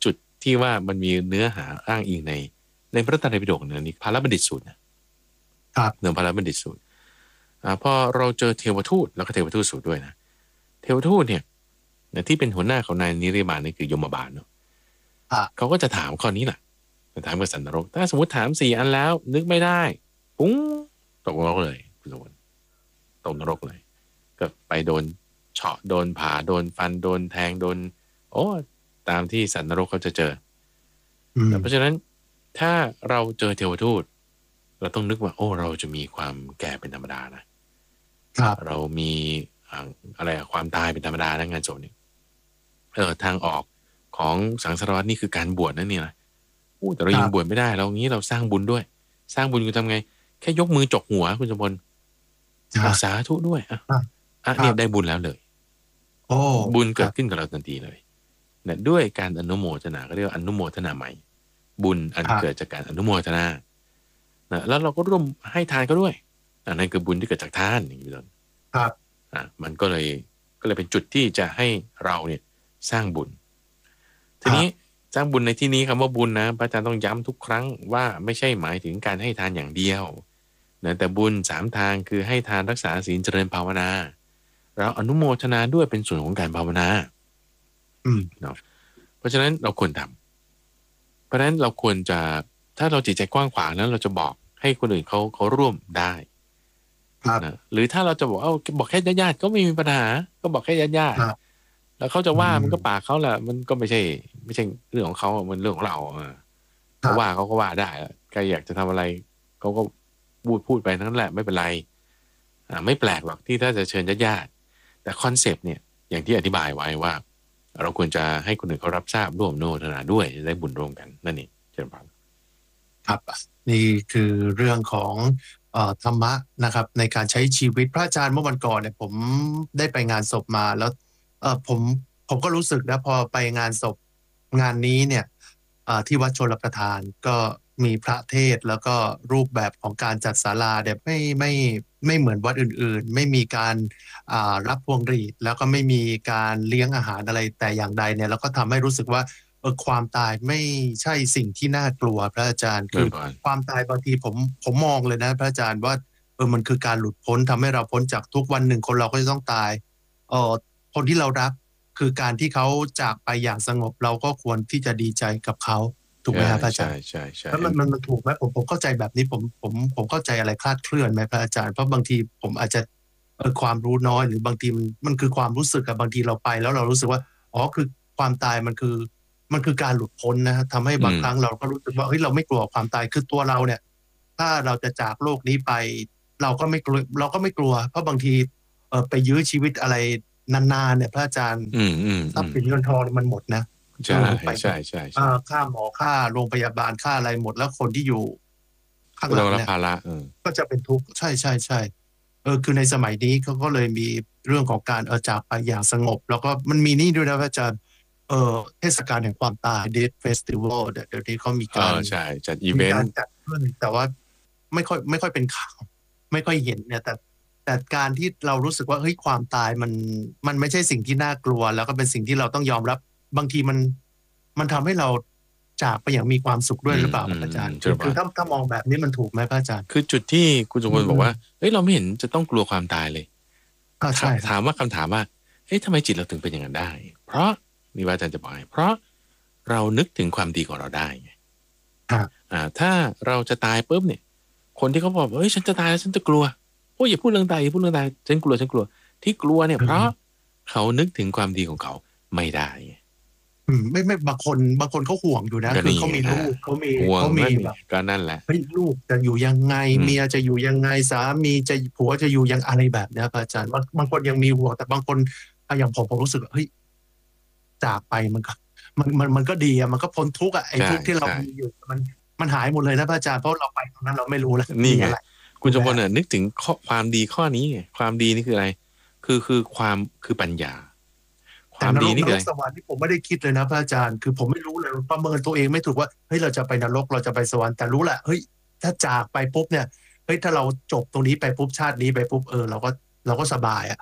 ที่ว่ามันมีเนื้อหาอ้างอิงในในพระไตรปิฎกเนี่ยนี่พาราบัณฑิตสูตรนะครับเนื้อพาราบัณฑิตสูตรอ่าพอเราเจอเทวทูตแล้วก็เทวทูตสูตรด้วยนะเทวทูตเนี่ยที่เป็นหัวหน้าของนายนิริมานนี่คือยมบาลเนาะเขาก็จะถามข้อนี้แหละจะถามกับสันนรกถ้าสมมติถามสี่อันแล้วนึกไม่ได้ปุ้งตกนรกเลยคุณสมบัติตกนรกเลยก็ไปโดนเฉาะโดนผ่าโดนฟันโดนแทงโดนโอ้ตามที่สันนรกเขาจะเจอเพราะฉะนั้นถ้าเราเจอเทวทูตเราต้องนึกว่าโอ้เราจะมีความแก่เป็นธรรมดานะเรามีอะไรความตายเป็นธรรมดานะงานศพนี่เออทางออกของสังสารวัฏนี่คือการบวชนั่นนี่นะโอ้แต่เรายังบวชไม่ได้เรางี้เราสร้างบุญด้วยสร้างบุญคือทำไงแค่ยกมือจกหัวคุณสมบัติสาธุด้วยอ่ะอ่ะเนี่ยได้บุญแล้วเลยโอ้บุญเกิดขึ้นกับเราทันทีเลยเนี่ยด้วยการอนุโมทนาก็เรียกว่าอนุโมทนาใหม่บุญอันเกิดจากการอนุโมทนานะแล้วเราก็ร่วมให้ทานก็ด้วยอันนั้นคือบุญที่เกิดจากทานอย่างนี้เป็นต้นครับอ่ะมันก็เลยก็เลยเป็นจุดที่จะให้เราเนี่ยสร้างบุญทีนี้สร้างบุญในที่นี้คำว่าบุญนะพระอาจารย์ต้องย้ำทุกครั้งว่าไม่ใช่หมายถึงการให้ทานอย่างเดียวนะแต่บุญสามทางคือให้ทานรักษาศีลเจริญภาวนาเราอนุโมทนาด้วยเป็นส่วนของการภาวนาอืมเนาะเพราะฉะนั้นเราควรทำเพราะฉะนั้นเราควรจะถ้าเราจิตใจกว้างขวางแล้วเราจะบอกให้คนอื่นเขาเขาร่วมได้นะหรือถ้าเราจะบอกเอาบอกแค่ญาติๆก็ไม่มีปัญหาก็บอกแค่ญาติๆแล้วเขาจะว่ามันก็ปากเขาแหละมันก็ไม่ใช่ไม่ใช่เรื่องของเขามันเรื่องของเราเขาว่าเขาก็ว่าได้ใครอยากจะทำอะไรเขาก็พูดพูดไปนั้นแหละไม่เป็นไรอ่าไม่แปลกหรอกที่ถ้าจะเชิญญาติๆแต่คอนเซปต์เนี่ยอย่างที่อธิบายไว้ว่าเราควรจะให้คนอื่นเขารับทราบร่วมโนทนาด้วยจะได้บุญร่วมกันนั่นเองเชิญฟังครับนี่คือเรื่องของเอ่อธรรมะนะครับในการใช้ชีวิตพระอาจารย์เมื่อวันก่อนเนี่ยผมได้ไปงานศพมาแล้วเออผมผมก็รู้สึกนะพอไปงานศพงานนี้เนี่ยที่วัดชลประทานก็มีพระเทศแล้วก็รูปแบบของการจัดศาลาเนี่ยไม่ไม่ไม่เหมือนวัดอื่นๆไม่มีการรับพวงหรีดแล้วก็ไม่มีการเลี้ยงอาหารอะไรแต่อย่างใดเนี่ยแล้วก็ทำให้รู้สึกว่าเออความตายไม่ใช่สิ่งที่น่ากลัวพระอาจารย์คือความตายบางทีผมผมมองเลยนะพระอาจารย์ว่าเออมันคือการหลุดพ้นทำให้เราพ้นจากทุกวันหนึ่งคนเราก็จะต้องตายเออคนที่เรารักคือการที่เขาจากไปอย่างสงบเราก็ควรที่จะดีใจกับเขาถูกไหมครับพระอาจารย์ใช่ใช่ใช่แล้วมันมันมันถูกไหมผมผมเข้าใจแบบนี้ผมผมผมเข้าใจอะไรคลาดเคลื่อนไหมพระอาจารย์เพราะบางทีผมอาจจะเออความรู้น้อยหรือบางทีมันมันคือความรู้สึกกับบางทีเราไปแล้วเรารู้สึกว่าอ๋อคือความตายมันคือมันคือการหลุดพ้นนะทำให้บางครั้งเราก็รู้สึกว่าเฮ้ยเราไม่กลัวความตายคือตัวเราเนี่ยถ้าเราจะจากโลกนี้ไปเราก็ไม่กลัวเราก็ไม่กลัวเพราะบางทีเออไปยื้อชีวิตอะไรนานๆเนี่ยพระอาจารย์ทรัพย์สินเงินทองมันหมดนะใช่ใช่ใช่ค่าหมอค่าโรงพยาบาลค่าอะไรหมดแล้วคนที่อยู่ข้างหลังเนี่ยก็จะเป็นทุกข์ใช่ใช่ใช่เออคือในสมัยนี้เขาก็เลยมีเรื่องของการเออจากไปอย่างสงบแล้วก็มันมีนี่ด้วยนะอาจารย์เออเทศกาลแห่งความตาย Death Festival เดี๋ยวนี้เขามีการใช่จัดอีเวนต์จัดขึ้นแต่ว่าไม่ค่อยไม่ค่อยเป็นข่าวไม่ค่อยเห็นเนี่ยแต่แต่การที่เรารู้สึกว่าเฮ้ยความตายมันมันไม่ใช่สิ่งที่น่ากลัวแล้วก็เป็นสิ่งที่เราต้องยอมรับบางทีมันมันทำให้เราจากไปอย่างมีความสุขด้วยหรือเปล่าอาจารย์คือถ้าถ้ามองแบบนี้มันถูกไหมพระอาจารย์คือจุดที่คุณสมบูรณ์บอกว่าเฮ้ยเราไม่เห็นจะต้องกลัวความตายเลยถามว่าคำถามว่าเฮ้ยทำไมจิตเราถึงเป็นอย่างนั้นได้เพราะนี่ว่าอาจารย์จะบอกให้เพราะเรานึกถึงความดีของเราได้ไงอ่าถ้าเราจะตายปุ๊บเนี่ยคนที่เขาบอกเฮ้ยฉันจะตายฉันจะกลัวโอ้ยอย่าพูดเรื่องตายอย่าพูดเรื่องตายฉันกลัวฉันกลัวที่กลัวเนี่ยเพราะเขานึกถึงความดีของเขาไม่ได้อืมไม่ไม่บางคนบางคนเขาห่วงอยู่นะคือเขามีลูกเขามีเขามีแบบก็นั่นแหละเฮ้ยลูกจะอยู่ยังไงเมียจะอยู่ยังไงสามีจะผัวจะอยู่ยังอะไรแบบนี้อาจารย์บางคนยังมีห่วงแต่บางคนอย่างผมผมรู้สึกเฮ้ยจากไปมันก็มันมันมันก็ดีอะมันก็พ้นทุกข์อะไอ้ทุกข์ที่เรามีอยู่มันมันหายหมดเลยนะพระอาจารย์เพราะเราไปตรงนั้นเราไม่รู้แล้วนี่ไงคุณจงพลเนี่ยนึกถึงข้อความดีข้อนี้ไงความดีนี่คืออะไรคือคือความคือปัญญาความดีนี่คือสวรรค์ที่ผมไม่ได้คิดเลยนะพระอาจารย์คือผมไม่รู้เลยประเมินตัวเองไม่ถูกว่าเฮ้ยเราจะไปนรกเราจะไปสวรรค์แต่รู้แหละเฮ้ยถ้าจากไปปุ๊บเนี่ยเฮ้ยถ้าเราจบตรงนี้ไปปุ๊บชาตินี้ไปปุ๊บเออเราก็เราก็สบายอ่ะ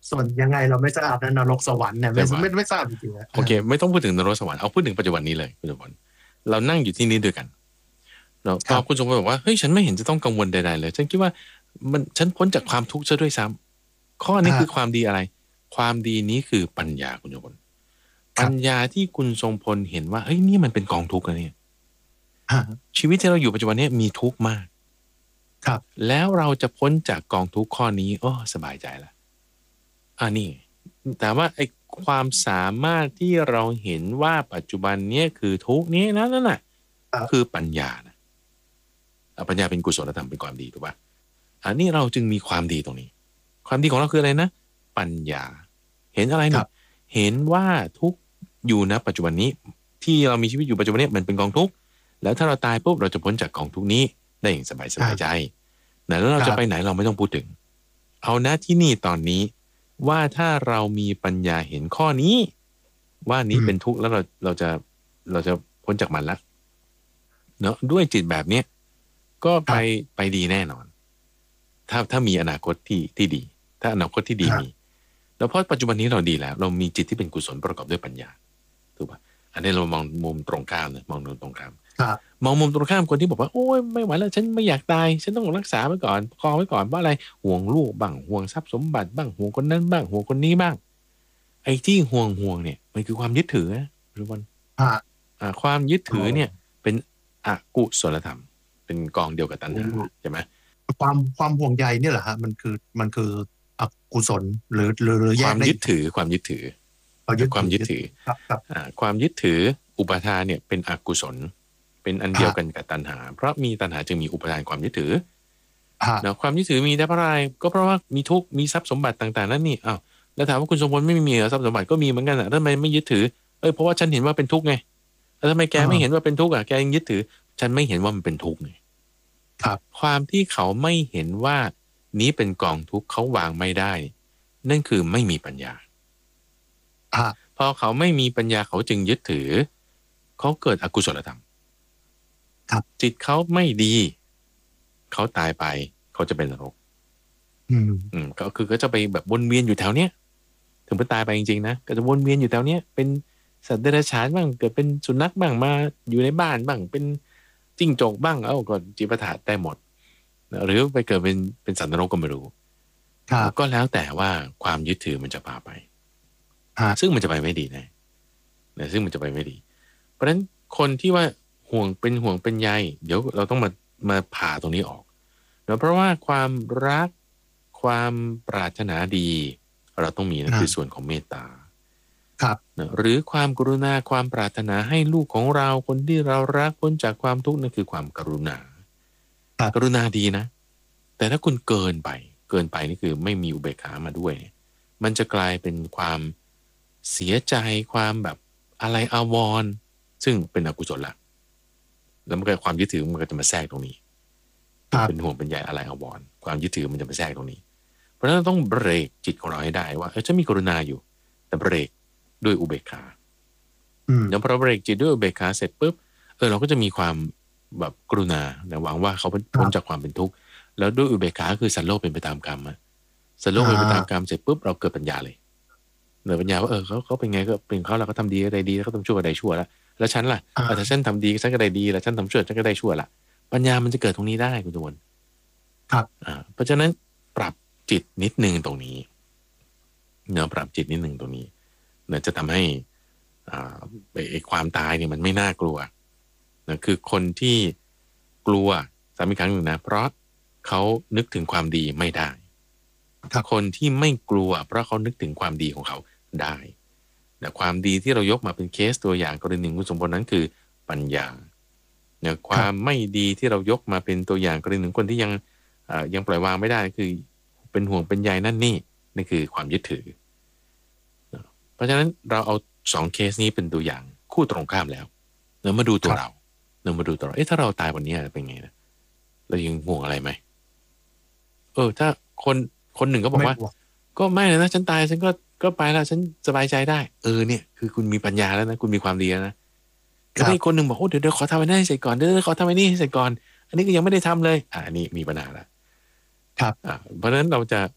ส่วนยังไงเราไม่ทราบนะนรกสวรรค์เนี่ยไม่ไม่ไม่ทราบจริงๆนะโอเคไม่ต้องพูดถึงนรกสวรรค์เอาพูดถึงปัจจุบันนี้เลยคุณสมพลเรานั่งอยู่ที่นี่ด้วยกันเราพอคุณสมพลบอกว่าเฮ้ยฉันไม่เห็นจะต้องกังวลใดๆเลยฉันคิดว่ามันฉันพ้นจากความทุกข์ซะด้วยซ้ำข้อนี้คือความดีอะไรความดีนี้คือปัญญาคุณสมพลปัญญาที่คุณทรงพลเห็นว่าเฮ้ยนี่มันเป็นกองทุกข์นะเนี่ยชีวิตที่เราอยู่ปัจจุบันนี้มีทุกข์มากครับแล้วเราจะพ้นจากกองทุกข์ข้อนี้โอ้สบายใจละอ่านี่แต่ว่าไอ้ความสามารถที่เราเห็นว่าปัจจุบันนี้คือทุกข์นี้นะนั่นน่ะคือปัญญานะปัญญาเป็นกุศลธรรมเป็นความดีถูกป่ะอันนี้เราจึงมีความดีตรงนี้ความดีของเราคืออะไรนะปัญญาเห็นอะไรเนี่ยเห็นว่าทุกข์อยู่นะปัจจุบันนี้ที่เรามีชีวิตอยู่ปัจจุบันนี้มันเป็นกองทุกข์แล้วถ้าเราตายปุ๊บเราจะพ้นจากกองทุกข์นี้ได้อย่างสบายสบายใจนะแล้วเราจะไปไหนเราไม่ต้องพูดถึงเอานะที่นี่ตอนนี้ว่าถ้าเรามีปัญญาเห็นข้อนี้ว่านี้เป็นทุกข์แล้วเราเราจะเราจะพ้นจากมันแล้วเนาะด้วยจิตแบบเนี้ยก็ไปไปดีแน่นอนถ้าถ้ามีอนาคตที่ที่ดีถ้าอนาคตที่ดีมีแล้วเพราะปัจจุบันนี้เราดีแล้วเรามีจิตที่เป็นกุศลประกอบด้วยปัญญาถูกป่ะอันนี้เรามองมุมตรงข้ามนะมองมุมตรงข้ามมองมุมตรงข้ามคนที่บอกว่าโอ้ยไม่ไหวแล้วฉันไม่อยากตายฉันต้องรักษาไว้ก่อนประคองไว้ก่อนเพราะอะไรห่วงลูกบ้างห่วงทรัพย์สมบัติบ้างห่วงคนนั้นบ้างห่วงคนนี้บ้างไอ้ที่ห่วงห่วงเนี่ยมันคือความยึดถือนะทุกคนอ่าความยึดถือเนี่ยเป็นอกุศลธรรมเป็นกองเดียวกับตัณหาใช่ไหมความความห่วงใยเนี่ยแหละฮะมันคือมันคืออกุศลหรือหรือความยึดถือความยึดถือความยึดถือความยึดถืออุปาทานเนี่ยเป็นอกุศลเป็นอันเดียวกันกับตัณหาเพราะมีตัณหาจึงมีอุปทานความยึดถือแล้วความยึดถือมีได้เพราะอะไรก็เพราะว่ามีทุกข์มีทรัพย์สมบัติต่างๆนั่นนี่อ้าวแล้วถามว่าคุณสมพลไม่มีทรัพย์สมบัติก็มีเหมือนกันอ่ะทำไมไม่ยึดถือเอ้ยเพราะว่าฉันเห็นว่าเป็นทุกข์ไงแล้วทำไมแกไม่เห็นว่าเป็นทุกข์อ่ะแกยังยึดถือฉันไม่เห็นว่ามันเป็นทุกข์ไงครับความที่เขาไม่เห็นว่านี้เป็นกองทุกข์เขาวางไม่ได้นั่นคือไม่มีปัญญาพอเขาไม่มีปัญญาเขาจึงยึดถือเขาเกิดอกุศลธรรมจิตเขาไม่ดีเขาตายไปเขาจะเป็นนรกอืมอืมก็คือก็จะไปแบบวนเวียนอยู่แถวเนี้ยถึงไปตายไปจริงๆนะก็จะวนเวียนอยู่แถวเนี้ยเป็นสัตว์เดรัจฉานบ้างเกิดเป็นสุนัขบ้างมาอยู่ในบ้านบ้างเป็นจิ้งจกบ้างเอ้าก็จิปาถะได้หมดหรือไปเกิดเป็นเป็นสัตว์นรกก็ไม่รู้ก็แล้วแต่ว่าความยึดถือมันจะพาไปซึ่งมันจะไปไม่ดีแน่นะซึ่งมันจะไปไม่ดีเพราะฉะนั้นคนที่ว่าห่วงเป็นห่วงเป็นใยเดี๋ยวเราต้องมามาผ่าตรงนี้ออกเนาะเพราะว่าความรักความปรารถนาดีเราต้องมีนะคือส่วนของเมตตาครับหรือความกรุณาความปรารถนาให้ลูกของเราคนที่เรารักพ้นจากความทุกข์นั่นคือความกรุณากรุณาดีนะแต่ถ้าคุณเกินไปเกินไปนี่คือไม่มีอุเบกขามาด้วยมันจะกลายเป็นความเสียใจความแบบอะไรอาวรณ์ซึ่งเป็นอกุศลละแล้วมันก็ความยึดถือมันก็จะมาแทรกตรงนี้เป็นห่วงเป็นใยอะไรอาวรณ์ความยึดถือมันจะมาแทรกตรงนี้เพราะฉะนั้นต้องเบรกจิตของเราให้ได้ว่าเออฉันมีกรุณาอยู่แต่เบรกด้วยอุเบกขาแล้วพอเบรกจิตด้วยอุเบกขาเสร็จปุ๊บเออเราก็จะมีความแบบกรุณาหวังว่าเขาพ้นจากความเป็นทุกข์แล้วด้วยอุเบกขาคือสันโลกเป็นไปตามกรรมอะสันโลกเป็นไปตามกรรมเสร็จปุ๊บเราเกิดปัญญาเลยเกิดปัญญาว่าเออเขาเขาเป็นไงก็เป็นเขาเราก็ทำดีอะไรดีแล้วก็ทำชั่วอะไรชั่วแล้วแล้วฉันล่ะถ้าฉันทำดีฉันก็ได้ดีแล้วฉันทำชั่วฉันก็ได้ชั่วละปัญญามันจะเกิดตรงนี้ได้คุณตุลครับอ่าเพราะฉะนั้นปรับจิตนิดนึงตรงนี้เนาะปรับจิตนิดนึงตรงนี้เนี่ยจะทำให้อ่าไอ้ความตายเนี่ยมันไม่น่ากลัวนะคือคนที่กลัวซ้ำอีกครั้งหนึ่งนะเพราะเขานึกถึงความดีไม่ได้คนที่ไม่กลัวเพราะเขานึกถึงความดีของเขาได้แต่ความดีที่เรายกมาเป็นเคสตัวอย่างกรณีคุณสมบัตินั้นคือปัญญาเนี่ยความไม่ดีที่เรายกมาเป็นตัวอย่างกรณีคนที่ยังยังปล่อยวางไม่ได้คือเป็นห่วงเป็นใยนั่นนี่นี่คือความยึดถือเพราะฉะนั้นเราเอาสองเคสนี้เป็นตัวอย่างคู่ตรงข้ามแล้วเรามาดูตัวเราเรามาดูตัวเราเอ๊ะถ้าเราตายวันนี้เป็นไงนะเรายังห่วงอะไรไหมเออถ้าคนคนหนึ่งก็บอกว่าก็ไม่เลยนะฉันตายฉันก็ก็ไปแล้วฉันสบายใจได้เออเนี่ยคือคุณมีปัญญาแล้วนะคุณมีความดีแล้วนะแล้วอีกคนหนึ่งบอกโอ้เดี๋ยวเดี๋ยวขอทำไอ้นี่ให้เสร็จก่อนเดี๋ยวขอทำไอ้นี่ให้เสร็จก่อนอันนี้ก็ยังไม่ได้ทำเลยอ่าอันนี้มีปัญหาแล้วครับอ่าเพราะฉะนั้นเราจะ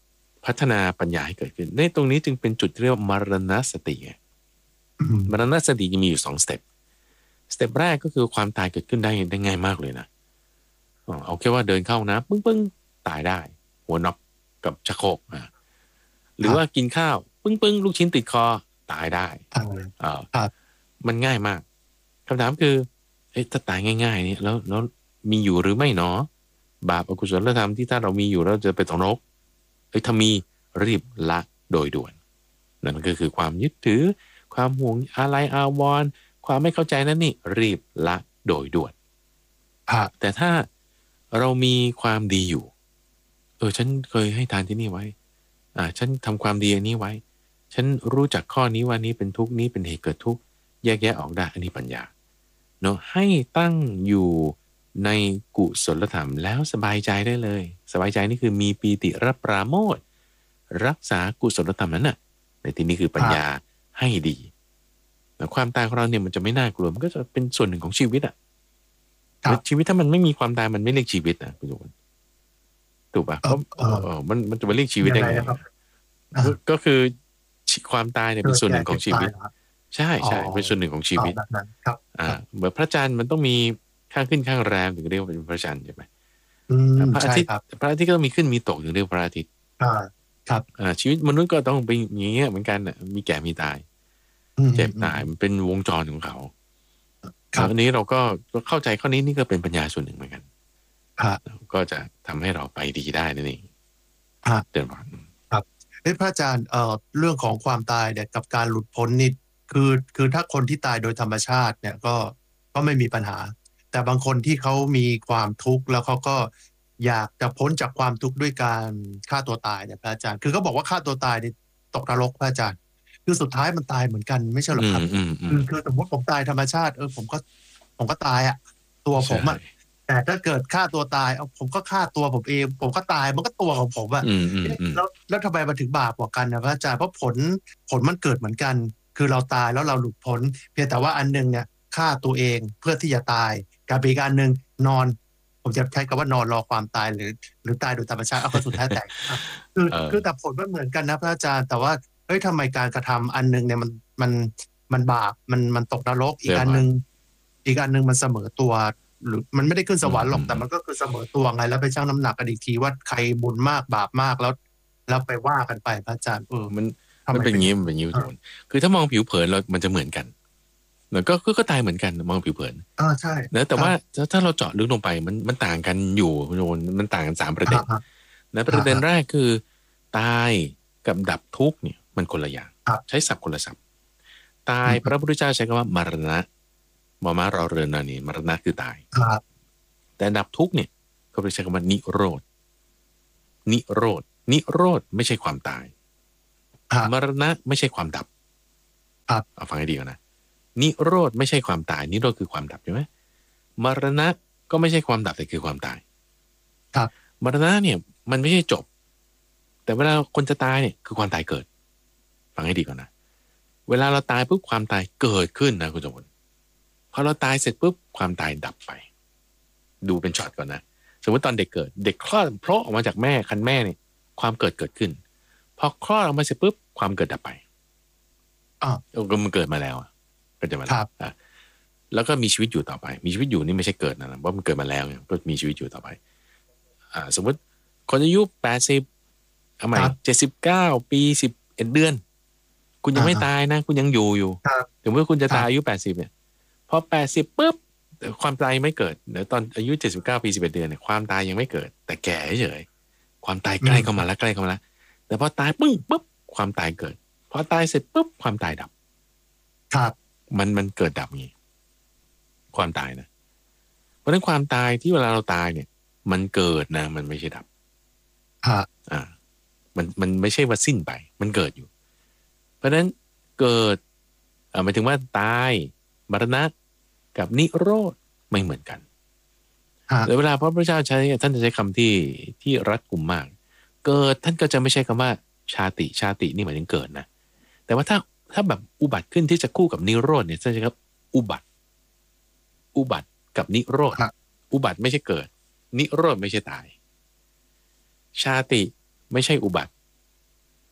พัฒนาปัญญาให้เกิดขึ้นในตรงนี้จึงเป็นจุดที่เรียกว่ามรณสติไงมรณสติจะมีอยู่สองสเต็ปสเต็ปแรกก็คือความตายเกิดขึ้นได้ได้ง่ายมากเลยนะเอาแค่ว่าเดินเข้านะปึ้งปึ้งตายได้หัวน็อกกับชักโครกอ่าหรือว่ากินข้าวปึ้งปึ้งลูกชิ้นติดคอตายได้อ่ามันง่ายมากคำถามคือเอ๊ะถ้าตายง่ายๆนี่แล้วแล้วมีอยู่หรือไม่หนอบาปอกุศลธรรมที่ถ้าเรามีอยู่เราจะไปตกนรกเอ้ยถ้ามีรีบละโดยด่วนนั่นก็คือความยึดถือความห่วงอะไรอาวรณ์ความไม่เข้าใจนั่นนี่รีบละโดยด่วนแต่ถ้าเรามีความดีอยู่เออฉันเคยให้ทานที่นี่ไว้อ่าฉันทำความดีอันนี้ไว้ฉันรู้จักข้อนี้ว่านี้เป็นทุกข์นี้เป็นเหตุเกิดทุกข์แยกแยะออกได้อันนี้ปัญญาเนาะให้ตั้งอยู่ในกุศลธรรมแล้วสบายใจได้เลยสบายใจนี่คือมีปีติรับปราโมทย์รักษากุศลธรรมนั้นน่ะในที่นี้คือปัญญาให้ดีแต่ความตายของเราเนี่ยมันจะไม่น่ากลัวมันก็จะเป็นส่วนหนึ่งของชีวิตอ่ะชีวิตถ้ามันไม่มีความตายมันไม่เรียกชีวิตนะคุณโยมถูกป่ะเพราะเออมันมันจะมาเรียกชีวิตได้ไงก็คือความตายเนี่ยเป็นส่วนหนึ่งของชีวิตใช่ใช่เป็นส่วนหนึ่งของชีวิตอ่าเหมือนพระจันทร์มันต้องมีข้างขึ้นข้างแรมถึงเรียกว่าเป็นพระจันทร์ใช่ไหมพระอาทิตย์พระอาทิตย์ก็ต้องมีขึ้นมีตกถึงเรียกพระอาทิตย์ครับอ่าชีวิตมนุษย์ก็ต้องเป็นอย่างเงี้ยเหมือนกันอ่ะมีแก่มีตายเจ็บตายมันเป็นวงจรของเขาอันนี้เราก็เข้าใจข้อนี้นี่ก็เป็นปัญญาส่วนหนึ่งเหมือนกันก็จะทำให้เราไปดีได้นั่นเองเดินผ่านครับเอ้พระอาจารย์เอ่อเรื่องของความตายเนี่ยกับการหลุดพ้นนี่คือคือถ้าคนที่ตายโดยธรรมชาติเนี่ยก็ก็ไม่มีปัญหาแต่บางคนที่เขามีความทุกข์แล้วเขาก็อยากจะพ้นจากความทุกข์ด้วยการฆ่าตัวตายเนี่ยพระอาจารย์คือเขาบอกว่าฆ่าตัวตายนี่ตกนรกพระอาจารย์คือสุดท้ายมันตายเหมือนกันไม่ใช่หรอครับคือคือสมมติผมตายธรรมชาติเออผมก็ผมก็ตายอ่ะตัวผมอ่ะแต่ถ้าเกิดฆ่าตัวตายเอาผมก็ฆ่าตัวผมเองผมก็ตายมันก็ตัวของผมอ่ะแล้วแล้วทำไมมันถึงบาปกว่ากันนะพระอาจารย์เพราะผลผลมันเกิดเหมือนกันคือเราตายแล้วเราหลุดพ้นเพียงแต่ว่าอันนึงเนี่ยฆ่าตัวเองเพื่อที่จะตายกับอีกอันนึงนอนผมจะใช้คำว่านอนรอความตายหรือหรือตายโดยธรรมชาติเอาก็สุดท้ายแต่คือคือแต่ผลมันเหมือนกันนะพระอาจารย์แต่ว่าเฮ้ยทำไมการกระทำอันนึงเนี่ยมันมันมันบาปมันมันตกนรกอีกอันนึงอีกอันนึงมันเสมอตัวหรือมันไม่ได้ขึ้นสวรรค์หรอกแต่มันก็คือเสมอตัวไงแล้วไปชั่งน้ำหนักกันอีกทีว่าใครบุญมากบาปมากแล้วแล้วไปว่ากันไปพระอาจารย์เออมันมันเป็นอย่างนี้มันเป็นอย่างนี้ทุกคนคือถ้ามองผิวเผินเรามันจะเหมือนกันแล้วก็ก็ตายเหมือนกันมองผิวเผินอ่าใช่นะแต่ว่าถ้าเราเจาะลึกลงไปมันมันต่างกันอยู่โยนมันต่างกันสามประเด็นนะประเด็นแรกคือตายกับดับทุกข์เนี่ยมันคนละอย่างใช้ศัพท์คนละศัพท์ตายพระพุทธเจ้าใช้คำว่ามรณะมามารอเรือนนานี่มรณะคือตายแต่ดับทุกข์เนี่ยเขาใช้คำว่านิโรธนิโรธนิโรธไม่ใช่ความตายมรณะไม่ใช่ความดับเอาฟังให้ดีก่อนนะนิโรธไม่ใช่ความตายนิโรธคือความดับใช่ไหมมรณะก็ไม่ใช่ความดับแต่คือความตายครับมรณะเนี่ยมันไม่ใช่จบแต่เวลาคนจะตายเนี่ยคือความตายเกิดฟังให้ดีก่อนนะเวลาเราตายปุ๊บความตายเกิดขึ้นนะคุณผู้ชมพอเราตายเสร็จปุ๊บความตายดับไปดูเป็นช็อตก่อนนะสมมติตอนเด็กเกิดเด็กคลอดเพราะออกมาจากแม่คันแม่เนี่ยความเกิดเกิดขึ้นพอคลอดออกมาเสร็จปุ๊บความเกิดดับไปอ๋อก็มันเกิดมาแล้วก็จะมาแล้วแล้วก็มีชีวิตอยู่ต่อไปมีชีวิตอยู่นี่ไม่ใช่เกิดนะว่ามันเกิดมาแล้วก็มีชีวิตอยู่ต่อไปอ่าสมมติคนอายุแปดสิบเอาใหม่เจ็ดสิบเก้าปีสิบเอ็ดเดือนคุณยังไม่ตายนะคุณยังอยู่อยู่ถึงเมื่อคุณจะตายอายุแปดสิบเนี่ยพอแปดสิบปุ๊บความตายยังไม่เกิดเดี๋ยวตอนอายุเจ็ดสิบเก้าปีสิบเอ็ดเดือนเนี่ยความตายยังไม่เกิดแต่แก่เฉยความตายใกล้เข้ามาแล้วใกล้เข้ามาแล้วแต่พอตายปึ้งปุ๊บความตายเกิดพอตายเสร็จปุ๊บความตายดับครับมันมันเกิดดับงี้ความตายนะเพราะฉะนั้นความตายที่เวลาเราตายเนี่ยมันเกิดนะมันไม่ใช่ดับอ่ามันมันไม่ใช่ว่าสิ้นไปมันเกิดอยู่เพราะฉะนั้นเกิดอ่าหมายถึงว่าตายมรณะกับนิโรธไม่เหมือนกันแล้วเวลาพระพุทธเจ้าใช้ท่านจะใช้คำที่ที่รัดกุมมากเกิดท่านก็จะไม่ใช่คำว่าชาติชาตินี่หมายถึงเกิดนะแต่ว่าถ้าถ้าแบบอุบัติขึ้นที่จะคู่กับนิโรธเนี่ยท่านจะใช้คำอุบัติอุบัติกับนิโรธอุบัติไม่ใช่เกิดนิโรธไม่ใช่ตายชาติไม่ใช่อุบัติ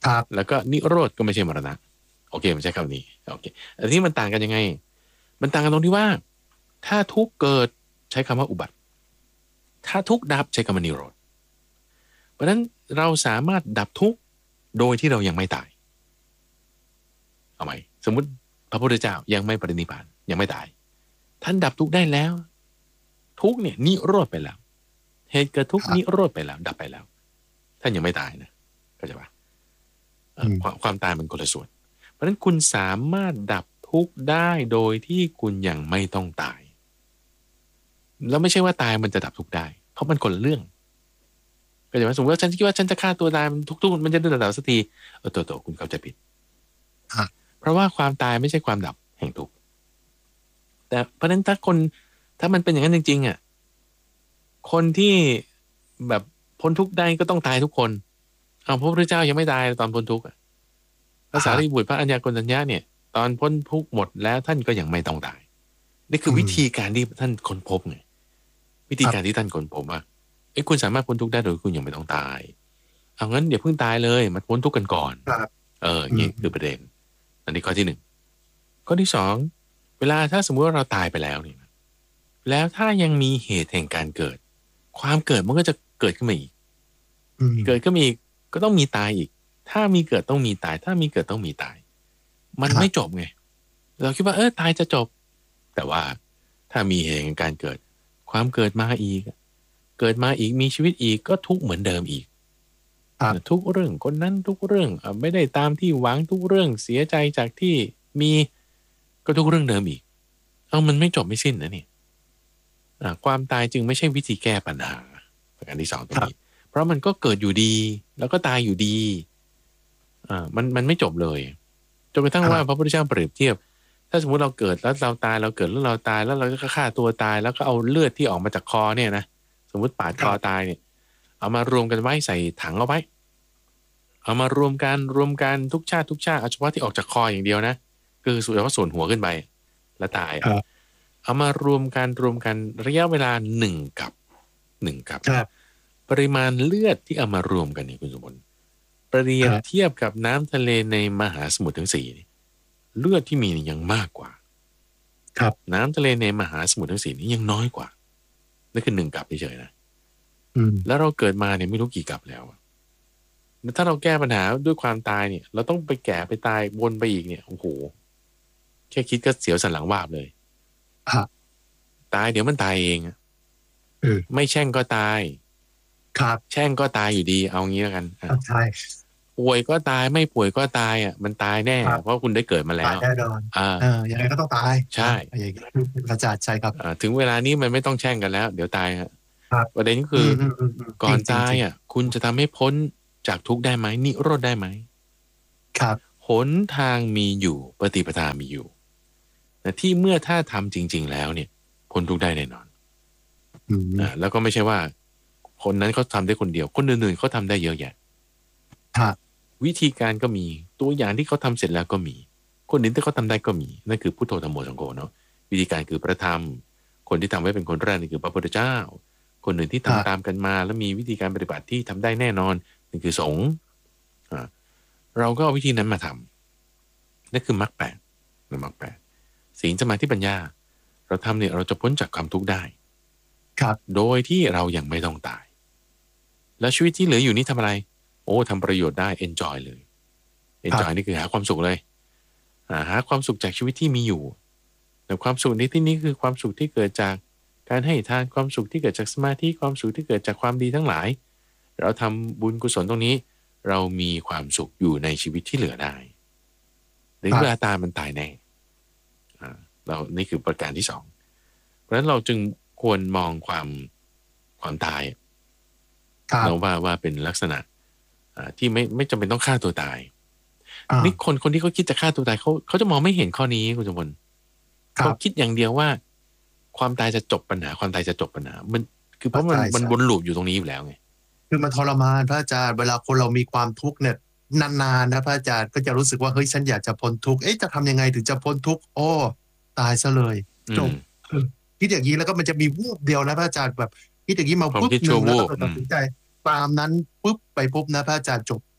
ครับแล้วก็นิโรธก็ไม่ใช่มรณะโอเคมันใช้คำนี้โอเคแต่ที่มันต่างกันยังไงมันต่างกันตรงที่ว่าถ้าทุกข์เกิดใช้คำว่าอุบัติถ้าทุกข์ดับใช้คำว่านิโรธเพราะฉะนั้นเราสามารถดับทุกข์โดยที่เรายังไม่ตายเอาไหมสมมุติพระพุทธเจ้ายังไม่ปรินิพพานยังไม่ตายท่านดับทุกข์ได้แล้วทุกข์เนี่ยนิโรธไปแล้วเหตุเกิดทุกข์นิโรธไปแล้วดับไปแล้วท่านยังไม่ตายนะเข้าใจปะความความตายมันคนละส่วนเพราะฉะนั้นคุณสามารถดับทุกข์ได้โดยที่คุณยังไม่ต้องตายแล้วไม่ใช่ว่าตายมันจะดับทุกข์ได้เพราะมันคนละเรื่องก็จะว่าสมมติว่าฉันคิดว่าฉันจะฆ่าตัวตายมันทุกๆมันจะเดินดับสักทีเออตัวๆคุณเข้าใจผิดเพราะว่าความตายไม่ใช่ความดับแห่งทุกข์แต่เพราะฉะนั้นถ้าคนถ้ามันเป็นอย่างนั้นจริงๆอ่ะคนที่แบบพ้นทุกข์ได้ก็ต้องตายทุกคนเอาพระพุทธเจ้ายังไม่ตายตอนพ้นทุกข์พระสารีบุตรพระอัญญาโกณทัญญะเนี่ยตอนพ้นทุกข์หมดแล้วท่านก็ยังไม่ต้องตายนี่คือวิธีการที่ท่านค้นพบไงวิธีการที่ท่านค้นพบว่าไอ้คุณสามารถพ้นทุกข์ได้โดยคุณยังไม่ต้องตายเอางั้นอย่าเพิ่งตายเลยมาพ้นทุกข์กันก่อนเอออย่างนี้คือประเด็นอันนี้ข้อที่หนึ่งข้อที่สองเวลาถ้าสมมติว่าเราตายไปแล้วเนี่ยแล้วถ้ายังมีเหตุแห่งการเกิดความเกิดมันก็จะเกิดขึ้นมาอีกเกิดขึ้นมาอีกก็ต้องมีตายอีกถ้ามีเกิดต้องมีตายถ้ามีเกิดต้องมีตายมันไม่จบไงเราคิดว่าเออตายจะจบแต่ว่าถ้ามีเหตุแห่งการเกิดความเกิดมาอีกเกิดมาอีกมีชีวิตอีกก็ทุกข์เหมือนเดิมอีกทุกเรื่องคนนั้นทุกเรื่องไม่ได้ตามที่หวังทุกเรื่องเสียใจจากที่มีก็ทุกเรื่องเดิมอีกเอามันไม่จบไม่สิ้นนะนี่ความตายจึงไม่ใช่วิธีแก้ปัญหาประการที่สองตรงนี้เพราะมันก็เกิดอยู่ดีแล้วก็ตายอยู่ดีอ่ามันมันไม่จบเลยจนกระทั่งว่าพระพุทธเจ้าเปรียบเทียบถ้าสมมติเราเกิดแล้วเราตายเราเกิดแล้วเราตายแล้วเราก็ฆ่าตัวตายแล้วก็เอาเลือดที่ออกมาจากคอเนี่ยนะสมมติปาดคอตายเนี่ยเอามารวมกันไว้ใส่ถังเอาไว้เอามารวมกันรวมกันทุกชาติทุกชาติเอาเฉพาะที่ออกจากคออย่างเดียวนะคือส่วนเฉพาะส่วนหัวขึ้นไปแล้วตายเอามารวมกันรวมกันระยะเวลาหนึ่งกับหนึ่งกับปริมาณเลือดที่เอามารวมกันนี่คุณสมบัติเปรียบเทียบกับน้ำทะเลในมหาสมุทรทั้งสี่เลือดที่มียังมากกว่าครับน้ำทะเลในมหาสมุทรทั้งสี่นี้ยังน้อยกว่านั่นคือหนึ่งกับเฉยๆนะแล้วเราเกิดมาเนี่ยไม่รู้กี่กับแล้วถ้าเราแก้ปัญหาด้วยความตายเนี่ยเราต้องไปแก่ไปตายวนไปอีกเนี่ยโอ้โหแค่คิดก็เสียวสันหลังวาบเลยตายเดี๋ยวมันตายเองไม่แช่งก็ตายครับแช่งก็ตายอยู่ดีเอางี้แล้วกันใช่ป่วยก็ตายไม่ป่วยก็ตายอ่ะมันตายแน่เพราะคุณได้เกิดมาแล้วตายแน่นอนอ่ายังไงก็ต้องตายใช่อย่างนี้พระอาจารย์ใช่ครับถึงเวลานี้มันไม่ต้องแช่งกันแล้วเดี๋ยวตายครับประเด็นก็คือก่อนตายอ่ะคุณจะทำให้พ้นจากทุกข์ได้ไหมนิโรธได้ไหมครับหนทางมีอยู่ปฏิปทามีอยู่แต่ที่เมื่อถ้าทำจริงๆแล้วเนี่ยพ้นทุกข์ได้แน่นอนอ่าแล้วก็ไม่ใช่ว่าคนนั้นเขาทำได้คนเดียวคนอื่นๆเขาทำได้เยอะแยะวิธีการก็มีตัวอย่างที่เขาทำเสร็จแล้วก็มีคนอื่นที่เขาทำได้ก็มีนั่นคือพุทโธธัมโมสังโฆเนาะวิธีการคือพระธรรมคนที่ทำไว้เป็นคนแรกนี่คือพระพุทธเจ้าคนอื่นที่ทำตามกันมาแล้วมีวิธีการปฏิบัติที่ทำได้แน่นอนนั่นคือสงฆ์เราก็เอาวิธีนั้นมาทำนั่นคือมรรคแปดนะมรรคแปดศีลสมาธิปัญญาเราทำเนี่ยเราจะพ้นจากความทุกข์ได้ครับโดยที่เรายังไม่ต้องตายแล้วชีวิตที่เหลืออยู่นี่ทำอะไรโอ้ทำประโยชน์ได้ enjoy เลย enjoy นี่คือหาความสุขเลยหาความสุขจากชีวิตที่มีอยู่แต่ความสุขในที่นี้คือความสุขที่เกิดจากการให้ทานความสุขที่เกิดจากสมาธิความสุขที่เกิดจากความดีทั้งหลายเราทำบุญกุศลตรงนี้เรามีความสุขอยู่ในชีวิตที่เหลือได้ในเวลาตายมันตายแน่เรานี่คือประการที่สองเพราะฉะนั้นเราจึงควรมองความความตายเราว่าว่าเป็นลักษณะที่ไม่ไม่จำเป็นต้องฆ่าตัวตายนี่คนคนที่เขาคิดจะฆ่าตัวตายเขาเขาจะมองไม่เห็นข้อนี้คุณสมบัติเขาคิดอย่างเดียวว่าความตายจะจบปัญหาความตายจะจบปัญหามันคือเพราะมันมันวนลูปอยู่ตรงนี้อยู่แล้วไงคือมันทรมานพระอาจารย์เวลาคนเรามีความทุกข์เนี่ยนานๆนะพระอาจารย์ก็จะรู้สึกว่าเฮ้ยฉันอยากจะพ้นทุกข์เอ๊ะจะทำยังไงถึงจะพ้นทุกข์โอ้ตายซะเลยจบคิดอย่างนี้แล้วก็มันจะมีวูบเดียวนะพระอาจารย์แบบคิดอย่างนี้มาปุ๊บหนึ่งแล้วก็ตัดสินใจตามนั้นปุ๊บไปปุ๊บนะพระอาจารย์จบ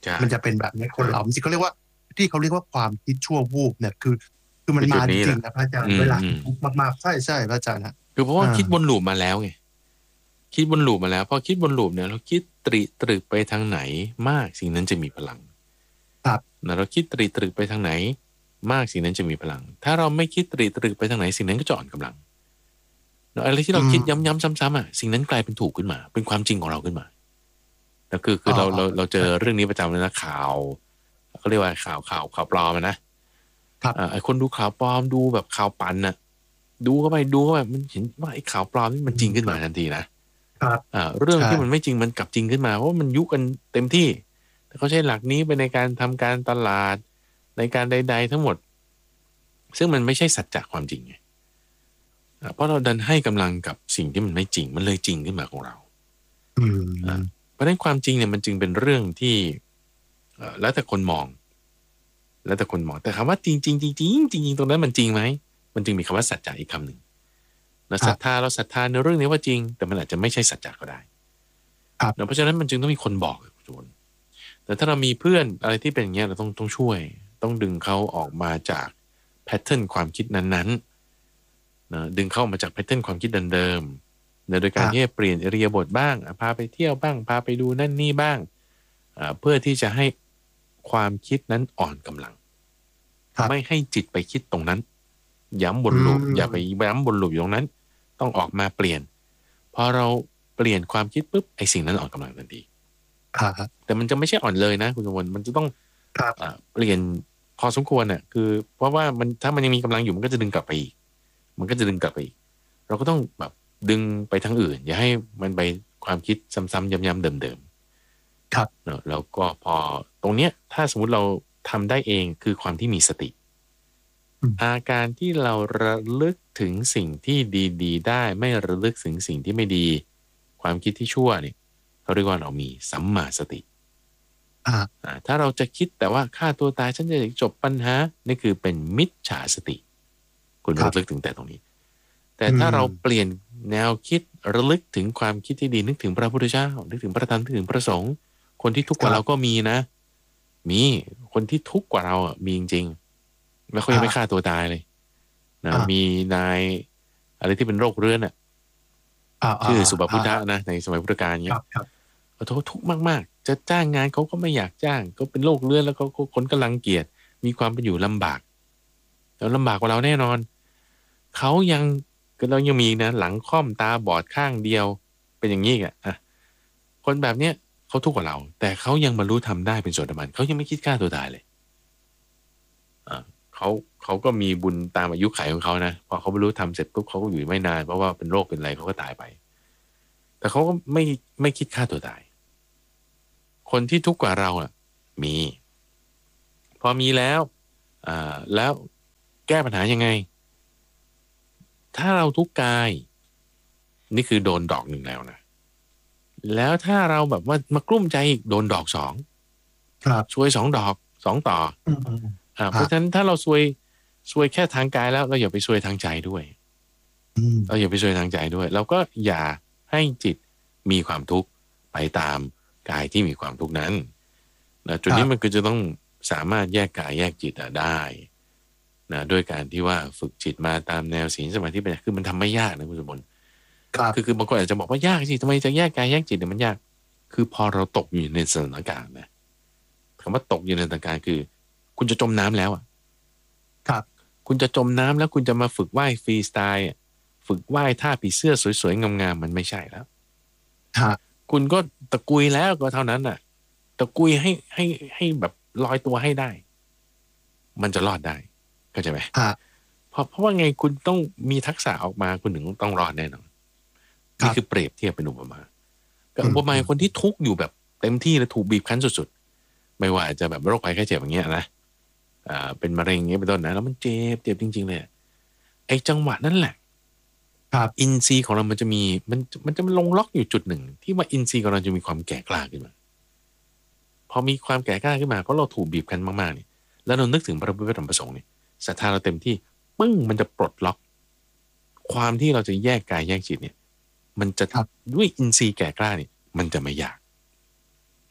มันจะเป็นแบบนี้คนเราจริงเขาเรียกว่าที่เขาเรียกว่าความคิดชั่ววูบเนี่ยคือคือมันมาจริงๆนะพระอาจารย์เวลาทุกข์มากๆใช่ใช่พระอาจารย์นะคือเพราะว่าคิดวนลูปมาแล้วไงคิดวนลูปมาแล้วพอคิดวนลูปเนี่ยเราคิดตรีตรึกไปทางไหนมากสิ่งนั้นจะมีพลังครับนะเราคิดตรีตรึกไปทางไหนมากสิ่งนั้นจะมีพลังถ้าเราไม่คิดตรีตรึกไปทางไหนสิ่งนั้นก็จะอ่อนกำลังอะไรที่เราคิดย้ำๆซ้ำๆอ่ะสิ่งนั้นกลายเป็นถูกขึ้นมาเป็นความจริงของเราขึ้นมาแล้วคือคือเราเราเราเจอเรื่องนี้ประจำเลยนะข่าวเขาเรียกว่าข่าวข่าวข่าวปลอมนะครับไอ้คนดูข่าวปลอมดูแบบข่าวปั่นน่ะดูเข้าไปดูเข้าไปมันเห็นว่าไอ้ข่าวปลอมนี่มันจริงขึ้นมาทันทีนะครับอ่าเรื่องที่มันไม่จริงมันกลับจริงขึ้นมาเพราะมันยุกันเต็มที่แต่เขาใช้หลักนี้ไปในการทำการตลาดในการใดๆทั้งหมดซึ่งมันไม่ใช่สัจจะความจริงไงเพราะเราดันให้กำลังกับสิ่งที่มันไม่จริงมันเลยจริงขึ้นมาของเราเพราะฉะนั้นความจริงเนี่ยมันจึงเป็นเรื่องที่แล้วแต่คนมองแล้วแต่คนมองแต่คำว่าจริงจริงจริงจริงจริงตรงนั้นมันจริงไหมมันจึงมีคำว่าสัจจะอีกคำหนึ่งนะศรัทธาเราศรัทธาในเรื่องนี้ว่าจริงแต่มันอาจจะไม่ใช่สัจจะก็ได้เพราะฉะนั้นมันจึงต้องมีคนบอกทุกคนแต่ถ้าเรามีเพื่อนอะไรที่เป็นอย่างเงี้ยเราต้องต้องช่วยต้องดึงเขาออกมาจากแพทเทิร์นความคิดนั้นๆนะดึงเข้ามาจากแพทเทิร์นความคิดเดิมๆโดยการที่เปลี่ยนอิริยาบถบ้างพาไปเที่ยวบ้างพาไปดูนั่นนี่บ้างเพื่อที่จะให้ความคิดนั้นอ่อนกำลังไม่ให้จิตไปคิดตรงนั้นย้ำบนลูปอย่าไปย้ำบนลูปอยู่ตรงนั้นต้องออกมาเปลี่ยนพอเราเปลี่ยนความคิดปุ๊บไอ้สิ่งนั้นอ่อนกำลังทันทีแต่มันจะไม่ใช่อ่อนเลยนะคุณสมบัติมันจะต้องเปลี่ยนพอสมควรน่ะคือเพราะว่ามันถ้ามันยังมีกำลังอยู่มันก็จะดึงกลับไปอีกมันก็จะดึงกลับไปอีกเราก็ต้องแบบดึงไปทางอื่นอย่าให้มันไปความคิดซ้ำๆย้ำๆเดิมๆครับเนาะแล้วก็พอตรงเนี้ยถ้าสมมุติเราทำได้เองคือความที่มีสติอาการที่เราระลึกถึงสิ่งที่ดีๆได้ไม่ระลึกถึงสิ่งที่ไม่ดีความคิดที่ชั่วเนี่ยเขาเรียกว่าเรามีสัมมาสติถ้าเราจะคิดแต่ว่าฆ่าตัวตายฉันจะจบปัญหานี่คือเป็นมิจฉาสติคุณระลึกถึงแต่ตรงนี้แต่ถ้าเราเปลี่ยนแนวคิดระลึกถึงความคิดที่ดีนึกถึงพระพุทธเจ้านึกถึงพระธรรมนึกถึงพระสงฆ์คนที่ทุกข์กว่าเราก็มีนะมีคนที่ทุกข์กว่าเราอ่ะมีจริงๆแล้วเขายังไม่ฆ่าตัวตายเลยนะมีนายอะไรที่เป็นโรคเรื้อนอ่ะชื่อสุภพุทธะนะในสมัยพุทธกาลเนี้ยเขาทุกข์มากๆจะจ้างงานเขาก็ไม่อยากจ้างก็เป็นโรคเรื้อนแล้วเขาคนกำลังเกียจมีความเป็นอยู่ลำบากแล้วลำบากกว่าเราแน่นอนเขายังก็เรายังมีนะหลังค่อมตาบอดข้างเดียวเป็นอย่างนี้อ่ะคนแบบเนี้ยเขาทุกข์กว่าเราแต่เขายังบรรลุธรรมได้เป็นโสดาบันเขายังไม่คิดฆ่าตัวตายเลยอ่าเขาเขาก็มีบุญตามอายุขัยของเขานะพอเขาบรรลุธรรมเสร็จปุ๊บเขาก็อยู่ไม่นานเพราะว่าเป็นโรคเป็นอะไรเขาก็ตายไปแต่เขาก็ไม่ไม่คิดฆ่าตัวตายคนที่ทุกข์กว่าเราอ่ะมีพอมีแล้วอ่าแล้วแก้ปัญหายังไงถ้าเราทุกข์กายนี่คือโดนดอกหนึ่งแล้วนะแล้วถ้าเราแบบว่ามากลุ้มใจอีกโดนดอกสองครับซวยสองดอกสองต่ออ่าเพราะฉะนั้นถ้าเราซวยซวยแค่ทางกายแล้วเราอย่าไปซวยทางใจด้วยเราอย่าไปซวยทางใจด้วยเราก็อย่าให้จิตมีความทุกข์ไปตามกายที่มีความทุกข์นั้นนะจุดนี้มันก็จะต้องสามารถแยกกายแยกจิตได้นะด้วยการที่ว่าฝึกจิตมาตามแนวศีลสมาธิปัญญาคือมันทำไม่ยากนะคุณสมบัติคือคือบางคนอาจจะบอกว่ายากสิทำไมจะแยกกายแยกจิตเนี่ยมันยากคือพอเราตกอยู่ในสถานการณ์นะคำว่าตกอยู่ในสถานการณ์คือคุณจะจมน้ำแล้วอ่ะครับคุณจะจมน้ำแล้วคุณจะมาฝึกว่ายฟรีสไตล์ฝึกว่ายท่าผีเสื้อสวยๆงามๆมันไม่ใช่แล้วคุณก็ตะกุยแล้วก็เท่านั้นน่ะตะกุยให้ให้ให้แบบลอยตัวให้ได้มันจะรอดได้เข้าใจไหมเพราะเพราะว่าไงคุณต้องมีทักษะออกมาคุณถึงต้องรอดแน่นอนนี่คือเปรียบเทียบเป็นอุปมากับอุปมาคนที่ทุกข์อยู่แบบเต็มที่และถูกบีบคั้นสุดๆไม่ว่าจะแบบโรคภัยไข้เจ็บอย่างเงี้ยนะอ่าเป็นมะเร็งอย่างเงี้ยเป็นต้นนะแล้วมันเจ็บเจ็บจริงๆเลยไอ้จังหวะนั่นแหละครับอินทรีย์ของเรามันจะมีมันมันจะลงล็อกอยู่จุดหนึ่งที่ว่าอินทรีย์ของเราจะมีความแก่กล้าขึ้นมาพอมีความแก่กล้าขึ้นมาเพราะเราถูกบีบคั้นมากๆเนี่ยแล้วเรานึกถึงพระพุทธธรรมประสงค์เนี่ยศรัทธาเราเต็มที่ปึ้งมันจะปลดล็อกความที่เราจะแยกกายแยกจิตเนี่ยมันจะด้วยอินทรีย์แก่กล้าเนี่ยมันจะไม่ยาก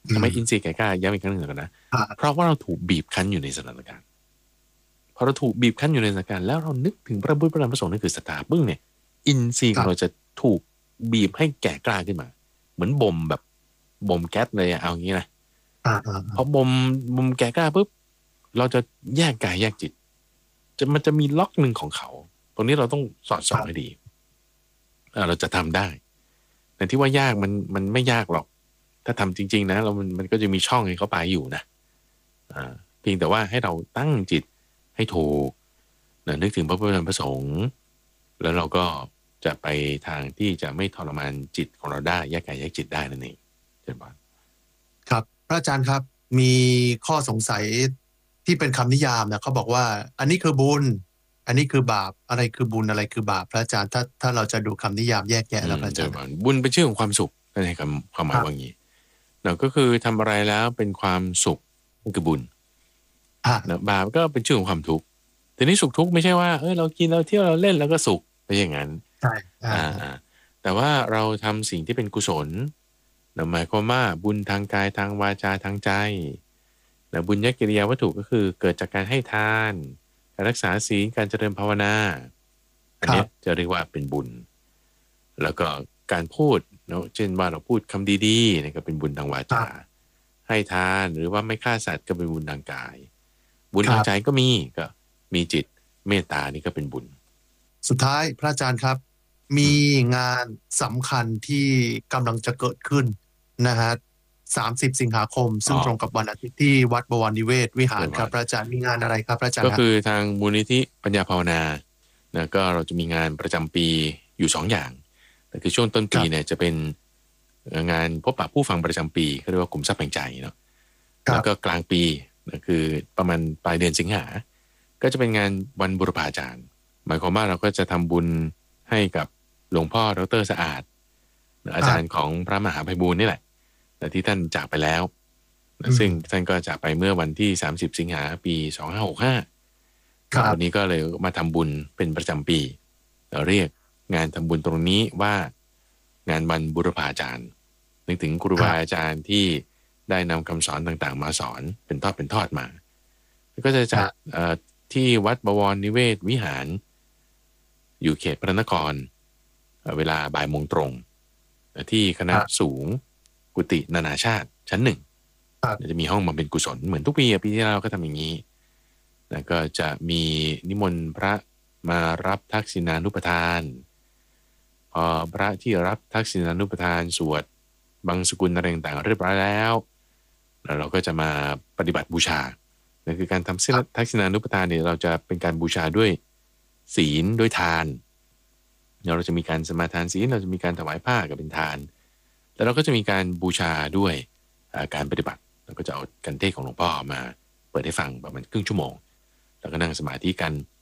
ทำไมอินทรีย์แก่กล้าย้ำอีกครั้งหนึ่งก่อนนะเพราะว่าเราถูกบีบคั้นอยู่ในสถานการณ์พอเราถูกบีบคั้นอยู่ในสถานการณ์แล้วเรานึกถึงพระพุทธพระธรรมพระสงฆ์นั่นคือศรัทธาปึ้งเนี่ยอินทรีย์ของเราจะถูกบีบให้แก่กล้าขึ้นมาเหมือนบ่มแบบบ่มแก๊สเลยอะเอาอย่างนี้นะพอบ่มบ่มแก่กล้าปุ๊บเราจะแยกกายแยกจิตจะมันจะมีล็อกหนึ่งของเขาตรงนี้เราต้องสอดส่องให้ดีเราจะทำได้แต่ที่ว่ายากมันมันไม่ยากหรอกถ้าทำจริงๆนะเรามันมันก็จะมีช่องให้เขาไปอยู่นะอ่าเพียงแต่ว่าให้เราตั้งจิตให้ถูกนะนึกถึงพระพุทธธรรมพระสงฆ์แล้วเราก็จะไปทางที่จะไม่ทรมานจิตของเราได้แยกกายแยกจิตได้นั่นเองเช่นกันครับพระอาจารย์ครับมีข้อสงสัยที่เป็นคำนิยามนะเขาบอกว่าอันนี้คือบุญอันนี้คือบาปอะไรคือบุญอะไรคือบาปพระอาจารย์ถ้าถ้าเราจะดูคำนิยามแยกแยะแล้วพระอาจารย์บุญเป็นชื่อของความสุขนั่นเองความหมายว่าอย่างนี้เราก็คือทำอะไรแล้วเป็นความสุขนั่นคือบุญนะบาปก็เป็นชื่อของความทุกข์ทีนี้สุขทุกข์ไม่ใช่ว่าเออเรากินเราเที่ยวเราเล่นแล้วก็สุขไปอย่างนั้นใช่อ่าแต่ว่าเราทำสิ่งที่เป็นกุศลนะหมายความว่าบุญทางกายทางวาจาทางใจนะบุญญกิริยาวัตถุก็คือเกิดจากการให้ทานการรักษาศีลการเจริญภาวนาอันนี้จะเรียกว่าเป็นบุญแล้วก็การพูดเนาะเช่นว่าเราพูดคำดีๆนี่ก็เป็นบุญทางวาจาให้ทานหรือว่าไม่ฆ่าสัตว์ก็เป็นบุญทางกายบุญทางใจก็มีก็มีจิตเมตตานี่ก็เป็นบุญสุดท้ายพระอาจารย์ครับมีงานสำคัญที่กำลังจะเกิดขึ้นนะฮะสามสิบสิงหาคมซึ่งตรงกับวันอาทิตย์ที่วัดบวรนิเวศวิหารครับพระอาจารย์มีงานอะไรครับพระอาจารย์ก็คือทางมูลนิธิปัญญาภาวนานะก็เราจะมีงานประจำปีอยู่สองอย่างแต่คือช่วงต้นปีเนี่ยจะเป็นงานพบปะผู้ฟังประจำปีเขาเรียกว่ากลุ่มทรัพย์แห่งใจเนาะแล้วก็กลางปีนะคือประมาณปลายเดือนสิงหาก็จะเป็นงานวันบุรพาจารย์หมายความว่าเราก็จะทำบุญให้กับหลวงพ่อดร.สะอาดอาจารย์ของพระมหาไพบูลย์นี่แหละแต่ที่ท่านจากไปแล้วซึ่งท่านก็จากไปเมื่อวันที่สามสิบสิงหาปีสองพันห้าร้อยหกสิบห้าวันนี้ก็เลยมาทำบุญเป็นประจำปีเราเรียกงานทำบุญตรงนี้ว่างานวันบุรพาจารย์นึกถึงครูบาอาจารย์ที่ได้นำคำสอนต่างๆมาสอนเป็นทอดเป็นทอดมาก็จะจัดที่วัดบวรนิเวศวิหารอยู่เขตพระนครเวลาบ่ายโมงตรงที่คณะสูงกุฏินานาชาติชั้นหนึ่งจะมีห้องบำเพ็ญกุศลเหมือนทุกปีปีที่แล้วก็ทำอย่างนี้แล้วก็จะมีนิมนต์พระมารับทักษิณานุปทานพอพระที่รับทักษิณานุปทานสวดบังสกุลอะไรต่างๆเรียบร้อยแล้วแล้วเราก็จะมาปฏิบัติบูชานั่นคือการทำทักษิณานุปทานเนี่ยเราจะเป็นการบูชาด้วยศีลด้วยทานเราจะมีการสมาทานศีลเราจะมีการถวายผ้ากับเป็นทานแล้วเราก็จะมีการบูชาด้วยการปฏิบัติเราก็จะเอากันเทศของหลวงพ่อมาเปิดให้ฟังประมาณครึ่งชั่วโมงแล้วก็นั่งสมาธิกัน